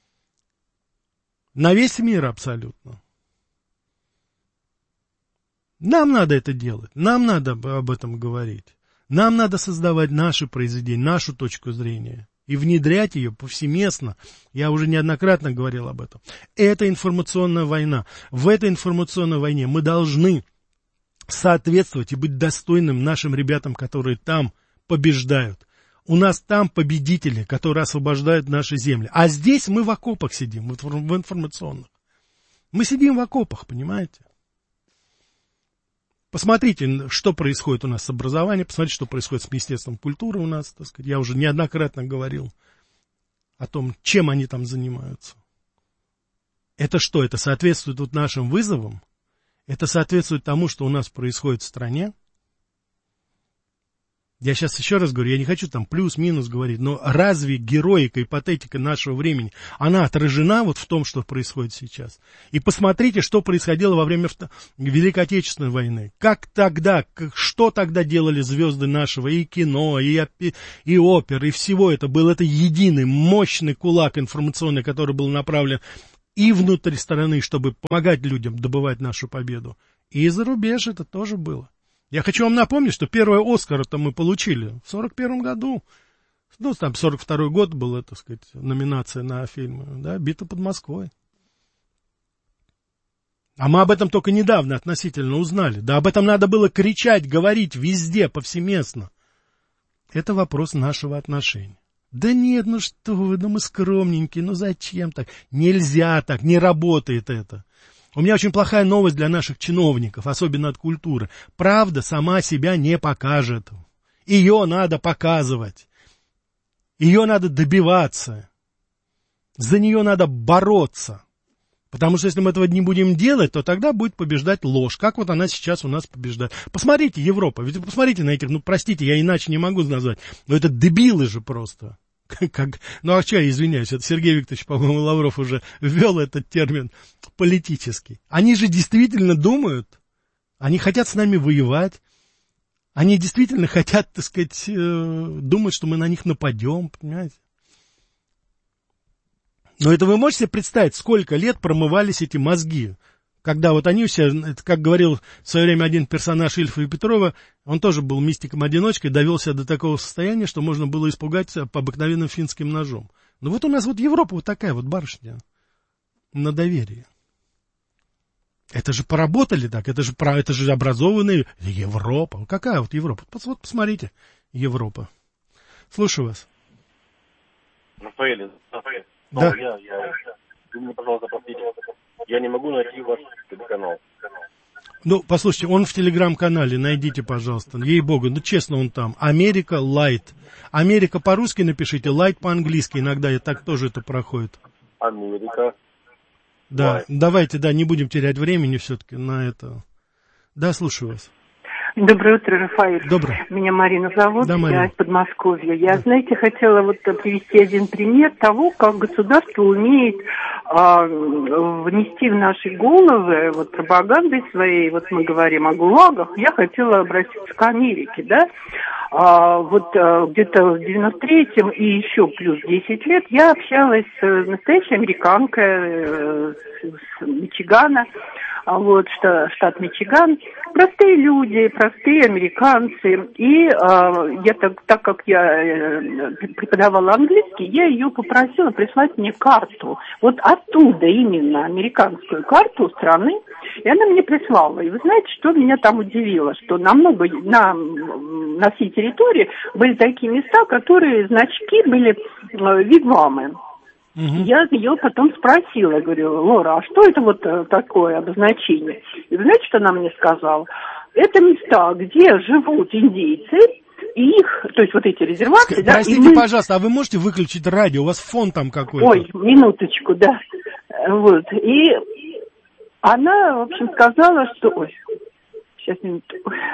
[SPEAKER 1] На весь мир абсолютно. Нам надо это делать. Нам надо об этом говорить. Нам надо создавать наши произведения, нашу точку зрения и внедрять ее повсеместно. Я уже неоднократно говорил об этом. Это информационная война. В этой информационной войне мы должны соответствовать и быть достойным нашим ребятам, которые там побеждают. У нас там победители, которые освобождают наши земли. А здесь мы в окопах сидим, в информационных. Мы сидим в окопах, понимаете? Посмотрите, что происходит у нас с образованием, посмотрите, что происходит с Министерством культуры у нас, так сказать. Я уже неоднократно говорил о том, чем они там занимаются. Это что, это соответствует вот нашим вызовам? Это соответствует тому, что у нас происходит в стране. Я сейчас еще раз говорю, я не хочу там плюс-минус говорить, но разве героика и патетика нашего времени, она отражена вот в том, что происходит сейчас? И посмотрите, что происходило во время Великой Отечественной войны. Как тогда, как, что тогда делали звезды нашего и кино, и, и оперы, и всего это был это единый, мощный кулак информационный, который был направлен и внутрь страны, чтобы помогать людям добывать нашу победу. И за рубеж это тоже было. Я хочу вам напомнить, что первый Оскар-то мы получили в сорок первом году. Ну, там сорок второй год была, так сказать, номинация на фильм, да, «Битва под Москвой». А мы об этом только недавно относительно узнали. Да об этом надо было кричать, говорить везде, повсеместно. Это вопрос нашего отношения. Да нет, ну что вы, ну мы скромненькие, ну зачем так? Нельзя так, не работает это. У меня очень плохая новость для наших чиновников, особенно от культуры. Правда сама себя не покажет. Ее надо показывать. Ее надо добиваться. За нее надо бороться. Потому что если мы этого не будем делать, то тогда будет побеждать ложь. Как вот она сейчас у нас побеждает. Посмотрите, Европа. Ведь посмотрите на этих, ну простите, я иначе не могу назвать. Но это дебилы же просто. Как, ну а что, я извиняюсь, это Сергей Викторович, по-моему, Лавров уже ввел этот термин политический. Они же действительно думают, они хотят с нами воевать, они действительно хотят, так сказать, думать, что мы на них нападем, понимаете? Но это вы можете себе представить, сколько лет промывались эти мозги? Когда вот они все, как говорил в свое время один персонаж Ильфа и Петрова, он тоже был мистиком-одиночкой, довел себя до такого состояния, что можно было испугаться по обыкновенным финским ножом. Ну вот у нас вот Европа вот такая вот барышня на доверие. Это же поработали так, это же, это же образованная Европа. Какая вот Европа? Вот посмотрите, Европа. Слушаю вас.
[SPEAKER 12] Рафаэль, Рафаэль.
[SPEAKER 1] Да.
[SPEAKER 12] Я, я, вы мне, пожалуйста, простите. Я не могу найти ваш телеканал.
[SPEAKER 1] Ну, послушайте, он в телеграм-канале, найдите, пожалуйста. Ей-богу, ну честно, он там. Америка Лайт. Америка по-русски напишите, Лайт по-английски. Иногда и так тоже это проходит.
[SPEAKER 12] Америка.
[SPEAKER 1] Да,
[SPEAKER 12] Light.
[SPEAKER 1] Давайте, да, не будем терять времени все-таки на это. Да, слушаю вас.
[SPEAKER 14] Доброе утро, Рафаэль.
[SPEAKER 1] Доброе.
[SPEAKER 14] Меня Марина зовут,
[SPEAKER 1] да, Марина.
[SPEAKER 14] Я из Подмосковья. Я, да. знаете, хотела вот привести один пример того, как государство умеет а, внести в наши головы вот пропагандой своей, вот мы говорим о ГУЛАГах, я хотела обратиться к Америке, да, а, вот а, где-то в девяносто третьем и еще плюс десять лет я общалась с настоящей американкой э, с, с Мичигана, вот, штат Мичиган, простые люди, простые американцы, и э, я так, так как я э, преподавала английский, я ее попросила прислать мне карту, вот оттуда именно американскую карту страны, и она мне прислала. И вы знаете, что меня там удивило, что намного, на, на всей территории были такие места, которые значки были э, вигвамы. Я ее потом спросила, говорю, Лора, а что это вот такое обозначение? И вы знаете, что она мне сказала? Это места, где живут индейцы, и их, то есть вот эти резервации, да.
[SPEAKER 1] Простите, мы... пожалуйста, а вы можете выключить радио? У вас фон там какой-то.
[SPEAKER 14] Ой, минуточку, да. Вот, и она, в общем, сказала, что... Ой, сейчас минуту...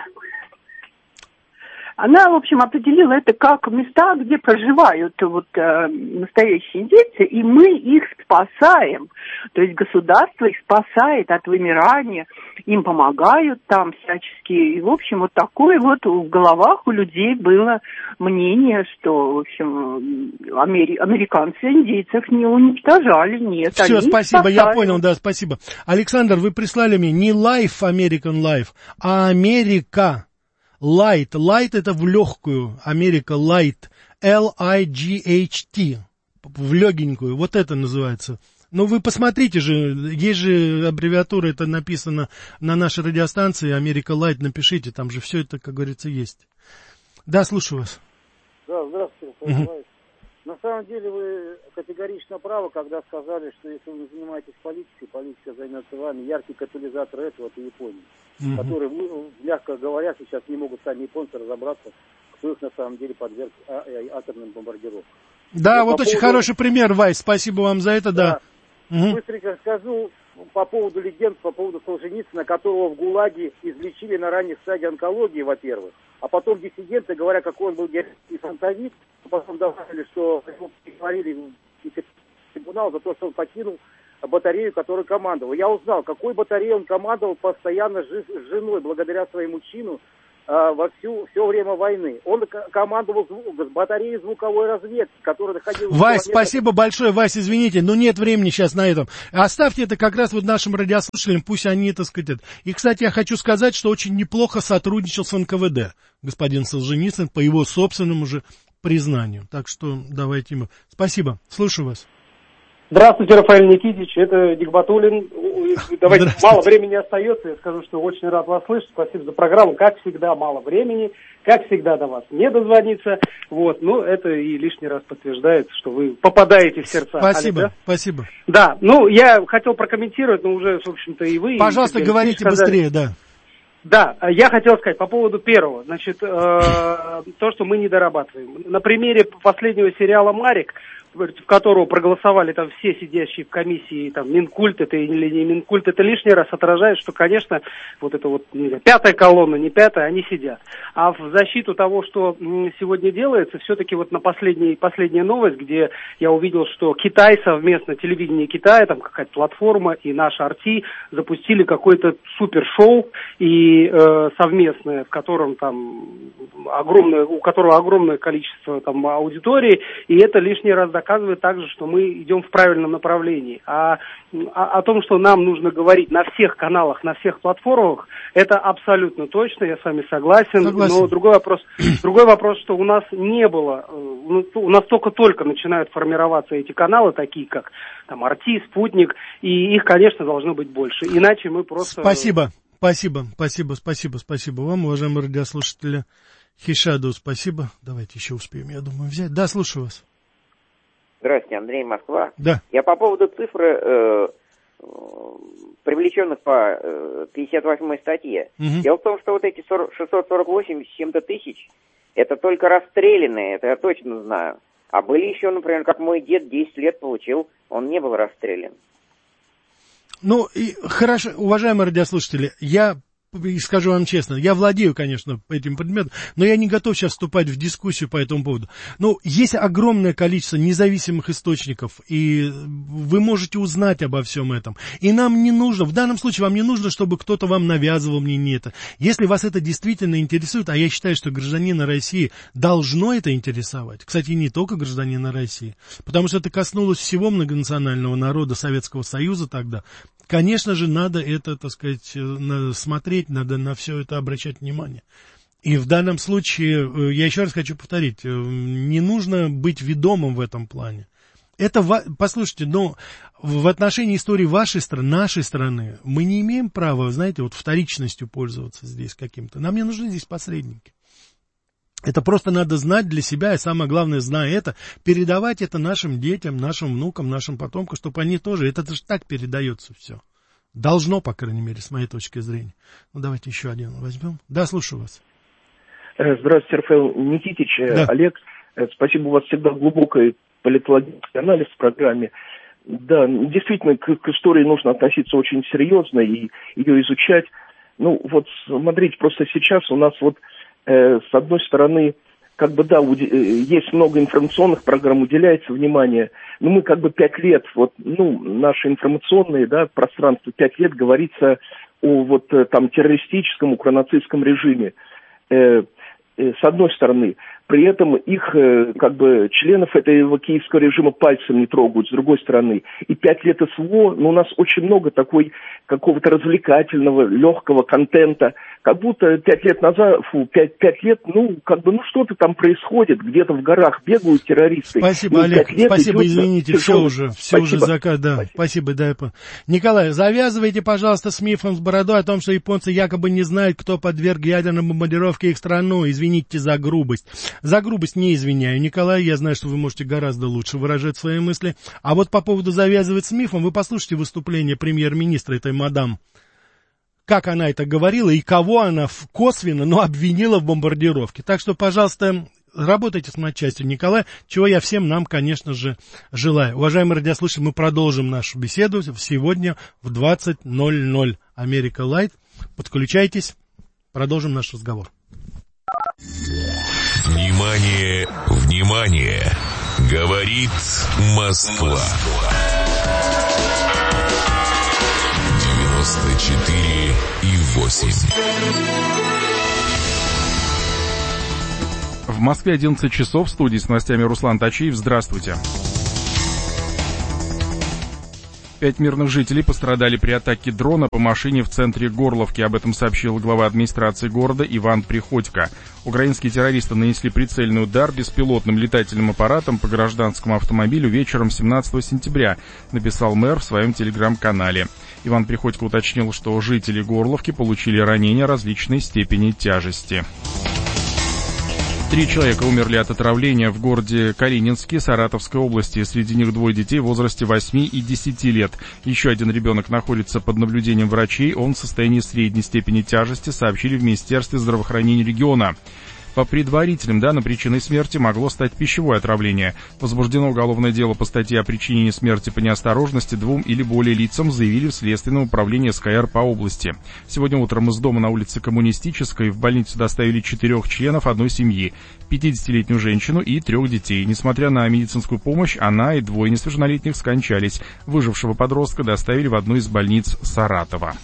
[SPEAKER 14] Она, в общем, определила это как места, где проживают вот э, настоящие индейцы, и мы их спасаем. То есть государство их спасает от вымирания, им помогают там всячески. И, в общем, вот такое вот в головах у людей было мнение, что, в общем, амери- американцы индейцев не уничтожали, нет.
[SPEAKER 1] Все, спасибо,
[SPEAKER 14] спасали.
[SPEAKER 1] Я понял, да, спасибо. Александр, вы прислали мне не Life, American Life, а Америка. Light. Light это в легкую. Америка Light. Л I G H T. В легенькую. Вот это называется. Ну, вы посмотрите же. Есть же аббревиатура, это написано на нашей радиостанции. Америка Light. Напишите. Там же все это, как говорится, есть. Да, слушаю вас.
[SPEAKER 15] Да, здравствуйте, угу. На самом деле вы категорично правы, когда сказали, что если вы не занимаетесь политикой, политика займется вами. Яркий катализатор этого — это Япония, угу. которые, мягко говоря, сейчас не могут сами японцы разобраться, кто их на самом деле подверг а- а- атомным бомбардировкам.
[SPEAKER 1] Да,
[SPEAKER 15] И
[SPEAKER 1] вот очень поводу... хороший пример, Вайс, спасибо вам за это, да.
[SPEAKER 15] да.
[SPEAKER 1] Угу.
[SPEAKER 15] Быстренько скажу, по поводу легенд, по поводу Солженицына, которого в ГУЛАГе излечили на ранней стадии онкологии, во-первых, а потом диссиденты, говоря, какой он был героический фронтовик, потом добавили, что его приговорили в трибунал за то, что он покинул батарею, которой командовал. Я узнал, какой батареей он командовал постоянно с женой, благодаря своему чину, во всю, все время войны. Он командовал звук, батареей звуковой разведки, которая находилась...
[SPEAKER 1] Вась, спасибо большое, Вась, извините, но нет времени сейчас на этом. Оставьте это как раз вот нашим радиослушателям, пусть они, так сказать... И, кстати, я хочу сказать, что очень неплохо сотрудничал с эн ка вэ дэ господин Солженицын, по его собственному же признанию. Так что давайте ему... Спасибо, слушаю вас.
[SPEAKER 16] Здравствуйте, Рафаэль Никитич, это Нигматуллин. Давайте, мало времени остается, я скажу, что очень рад вас слышать. Спасибо за программу. Как всегда, мало времени, как всегда, до вас не дозвониться. Вот, ну, это и лишний раз подтверждает, что вы попадаете в сердца.
[SPEAKER 1] Спасибо,
[SPEAKER 16] Олег, да?
[SPEAKER 1] спасибо.
[SPEAKER 16] Да, ну, я хотел прокомментировать, но уже, в общем-то, и вы...
[SPEAKER 1] Пожалуйста, и говорите сказали... быстрее, да.
[SPEAKER 16] Да, я хотел сказать по поводу первого. Значит, э, то, что мы не дорабатываем. На примере последнего сериала «Марик», в которого проголосовали там все сидящие в комиссии, там, Минкульт это или не Минкульт, это лишний раз отражает, что, конечно, вот это вот не знаю, пятая колонна, не пятая, они сидят. А в защиту того, что сегодня делается, все-таки вот на последней, последняя новость, где я увидел, что Китай совместно, телевидение Китая, там какая-то платформа и наш ар ти запустили какое-то супершоу и э, совместное, в котором там огромное, у которого огромное количество там аудитории, и это лишний раз доказывает, оказывает также, что мы идем в правильном направлении. А, а о том, что нам нужно говорить на всех каналах, на всех платформах, это абсолютно точно, я с вами согласен. согласен. Но другой вопрос, другой вопрос, что у нас не было, у нас только-только начинают формироваться эти каналы, такие как там ар ти, Спутник, и их, конечно, должно быть больше. Иначе мы просто...
[SPEAKER 1] Спасибо, спасибо, спасибо, спасибо, спасибо вам, уважаемые радиослушатели. Хишаду, спасибо. Давайте еще успеем, я думаю, взять. Да, слушаю вас.
[SPEAKER 17] Здравствуйте, Андрей, Москва.
[SPEAKER 1] Да.
[SPEAKER 17] Я по поводу цифры э, привлеченных по э, пятьдесят восьмой статье. Угу. Дело в том, что вот эти шестьсот сорок восемь с чем-то тысяч, это только расстрелянные, это я точно знаю. А были еще, например, как мой дед десять лет получил, он не был расстрелян.
[SPEAKER 1] Ну, и хорошо, уважаемые радиослушатели, я... И скажу вам честно, я владею, конечно, этим предметом, но я не готов сейчас вступать в дискуссию по этому поводу. Но есть огромное количество независимых источников, и вы можете узнать обо всем этом. И нам не нужно, в данном случае вам не нужно, чтобы кто-то вам навязывал мне это. Если вас это действительно интересует, а я считаю, что гражданина России должно это интересовать, кстати, не только гражданина России, потому что это коснулось всего многонационального народа Советского Союза тогда, конечно же, надо это, так сказать, смотреть, надо на все это обращать внимание. И в данном случае, я еще раз хочу повторить, не нужно быть ведомым в этом плане. Это, послушайте, но в отношении истории вашей страны, нашей страны, мы не имеем права, знаете, вот вторичностью пользоваться здесь каким-то. Нам не нужны здесь посредники. Это просто надо знать для себя, и самое главное, зная это, передавать это нашим детям, нашим внукам, нашим потомкам, чтобы они тоже, это же так передается все. Должно, по крайней мере, с моей точки зрения. Ну, давайте еще один возьмем. Да, слушаю вас.
[SPEAKER 18] Здравствуйте, Рафаэль Никитич. Да. Олег, спасибо, у вас всегда глубокий политологический анализ в программе. Да, действительно, к, к истории нужно относиться очень серьезно и ее изучать. Ну, вот, смотрите, просто сейчас у нас вот с одной стороны, как бы, да, есть много информационных программ, уделяется внимание, но мы как бы пять лет, вот, ну, наше информационное, да, пространство, пять лет говорится о вот там террористическом, укронацистском режиме, э, э, с одной стороны. При этом их, э, как бы, членов этого киевского режима пальцем не трогают, с другой стороны. И пять лет СВО, ну, у нас очень много такой какого-то развлекательного, легкого контента, как будто пять лет назад, фу, пять, пять лет, ну, как бы, ну, что-то там происходит, где-то в горах бегают террористы.
[SPEAKER 1] Спасибо, ну, Олег, спасибо, идет, извините, все уже, все спасибо. уже закат, да, спасибо, спасибо да, я понял. Николай, завязывайте, пожалуйста, с мифом с бородой о том, что японцы якобы не знают, кто подверг ядерной бомбардировке их страну, извините за грубость. За грубость не извиняю, Николай, я знаю, что вы можете гораздо лучше выражать свои мысли. А вот по поводу завязывать с мифом, вы послушайте выступление премьер-министра этой мадам. Как она это говорила и кого она косвенно, но обвинила в бомбардировке. Так что, пожалуйста, работайте с матчастью Николая, чего я всем нам, конечно же, желаю. Уважаемые радиослушатели, мы продолжим нашу беседу сегодня в двадцать ноль ноль. Америка Лайт. Подключайтесь, продолжим наш разговор.
[SPEAKER 3] Внимание, внимание! Говорит Москва. девяносто четыре и восемь.
[SPEAKER 4] В Москве одиннадцать часов, в студии с новостями Руслан Тачиев. Здравствуйте. Пять мирных жителей пострадали при атаке дрона по машине в центре Горловки. Об этом сообщил глава администрации города Иван Приходько. Украинские террористы нанесли прицельный удар беспилотным летательным аппаратом по гражданскому автомобилю вечером семнадцатого сентября, написал мэр в своем телеграм-канале. Иван Приходько уточнил, что жители Горловки получили ранения различной степени тяжести. Три человека умерли от отравления в городе Калининске Саратовской области. Среди них двое детей в возрасте восьми и десяти лет. Еще один ребенок находится под наблюдением врачей. Он в состоянии средней степени тяжести, сообщили в Министерстве здравоохранения региона. По предварительным данным, причиной смерти могло стать пищевое отравление. Возбуждено уголовное дело по статье о причинении смерти по неосторожности двум или более лицам, заявили в Следственном управлении СКР по области. Сегодня утром из дома на улице Коммунистической в больницу доставили четырех членов одной семьи, пятидесятилетнюю женщину и трех детей. Несмотря на медицинскую помощь, она и двое несовершеннолетних скончались. Выжившего подростка доставили в одну из больниц Саратова.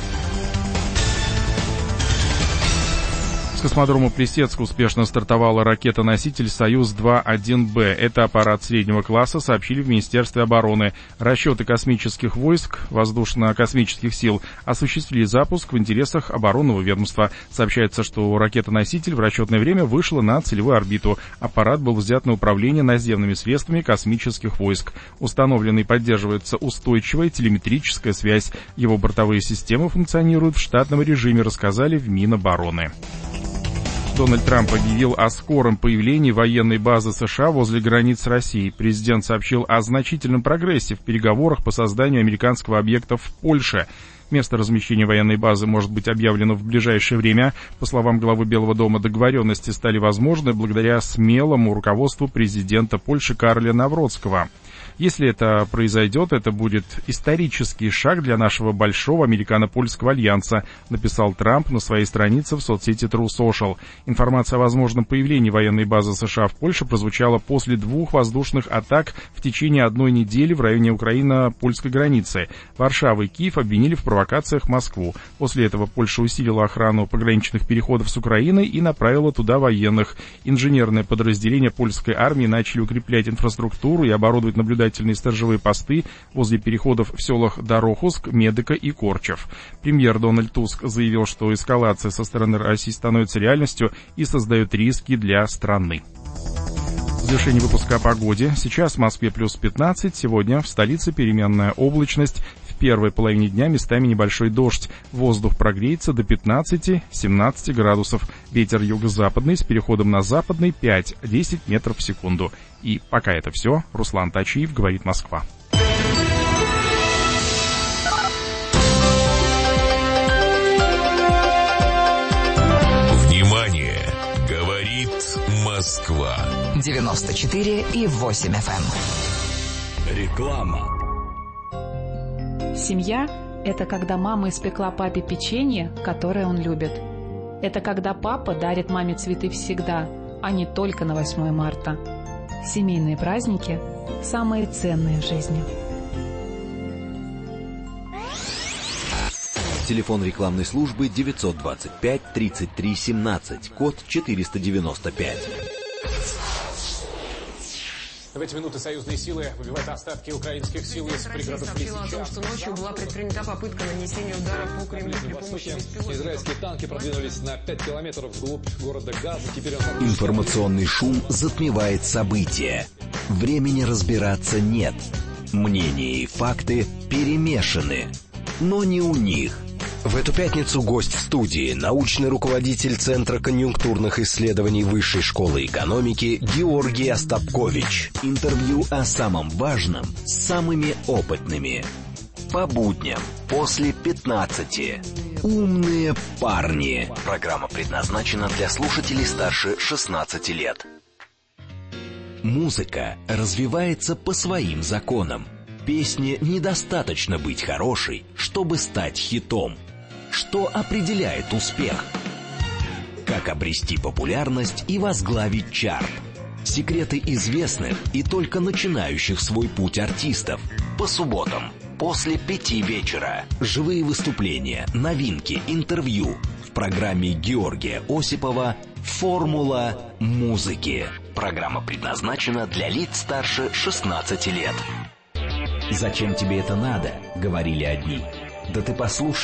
[SPEAKER 4] С космодрома Плесецка успешно стартовала ракета-носитель «Союз-два один Б». Это аппарат среднего класса, сообщили в Министерстве обороны. Расчеты космических войск, воздушно-космических сил осуществили запуск в интересах оборонного ведомства. Сообщается, что ракета-носитель в расчетное время вышла на целевую орбиту. Аппарат был взят на управление наземными средствами космических войск. Установлена и поддерживается устойчивая телеметрическая связь. Его бортовые системы функционируют в штатном режиме, рассказали в Минобороны. Дональд Трамп объявил о скором появлении военной базы США возле границ с Россией. Президент сообщил о значительном прогрессе в переговорах по созданию американского объекта в Польше. Место размещения военной базы может быть объявлено в ближайшее время. По словам главы Белого дома, договоренности стали возможны благодаря смелому руководству президента Польши Карля Навроцкого. Если это произойдет, это будет исторический шаг для нашего большого американо-польского альянса, написал Трамп на своей странице в соцсети True Social. Информация о возможном появлении военной базы США в Польше прозвучала после двух воздушных атак в течение одной недели в районе Украино-польской границы. Варшава и Киев обвинили в провокациях Москву. После этого Польша усилила охрану пограничных переходов с Украиной и направила туда военных. Инженерные подразделения польской армии начали укреплять инфраструктуру и оборудовать наблюдательные сторожевые посты возле переходов в селах Дорохуск, Медыка и Корчев. Премьер Дональд Туск заявил, что эскалация со стороны России становится реальностью и создает риски для страны. В завершении выпуска о погоде. Сейчас в Москве плюс пятнадцать, сегодня в столице переменная облачность. В первой половине дня местами небольшой дождь. Воздух прогреется до пятнадцати-семнадцати градусов. Ветер юго-западный с переходом на западный пять-десять метров в секунду. И пока это все. Руслан Тачиев, говорит Москва.
[SPEAKER 3] Внимание! Говорит Москва.
[SPEAKER 19] девяносто четыре и восемь эф эм.
[SPEAKER 10] Реклама.
[SPEAKER 20] Семья – это когда мама испекла папе печенье, которое он любит. Это когда папа дарит маме цветы всегда, а не только на восьмое марта. Семейные праздники – самые ценные в жизни.
[SPEAKER 7] Телефон рекламной службы девятьсот двадцать пять тридцать три семнадцать, код четыреста девяносто пять.
[SPEAKER 21] В эти минуты союзные силы выбивают остатки украинских сил из пригородов Лисича.
[SPEAKER 22] о том, что ночью была предпринята попытка нанесения удара по Кремлю при помощи беспилотников.
[SPEAKER 21] Израильские танки продвинулись на пять километров вглубь города Газа. Теперь он...
[SPEAKER 9] Информационный шум затмевает события. Времени разбираться нет. Мнения и факты перемешаны. Но не у них. В эту пятницу гость в студии, научный руководитель Центра конъюнктурных исследований Высшей школы экономики Георгий Остапкович. Интервью о самом важном с самыми опытными. По будням после пятнадцати. Умные парни. Программа предназначена для слушателей старше шестнадцати лет. Музыка развивается по своим законам. Песне недостаточно быть хорошей, чтобы стать хитом. Что определяет успех? Как обрести популярность и возглавить чарт? Секреты известных и только начинающих свой путь артистов. По субботам после пяти вечера. Живые выступления, новинки, интервью. В программе Георгия Осипова «Формула музыки». Программа предназначена для лиц старше шестнадцати лет. «Зачем тебе это надо?» — говорили одни. «Да ты послушай».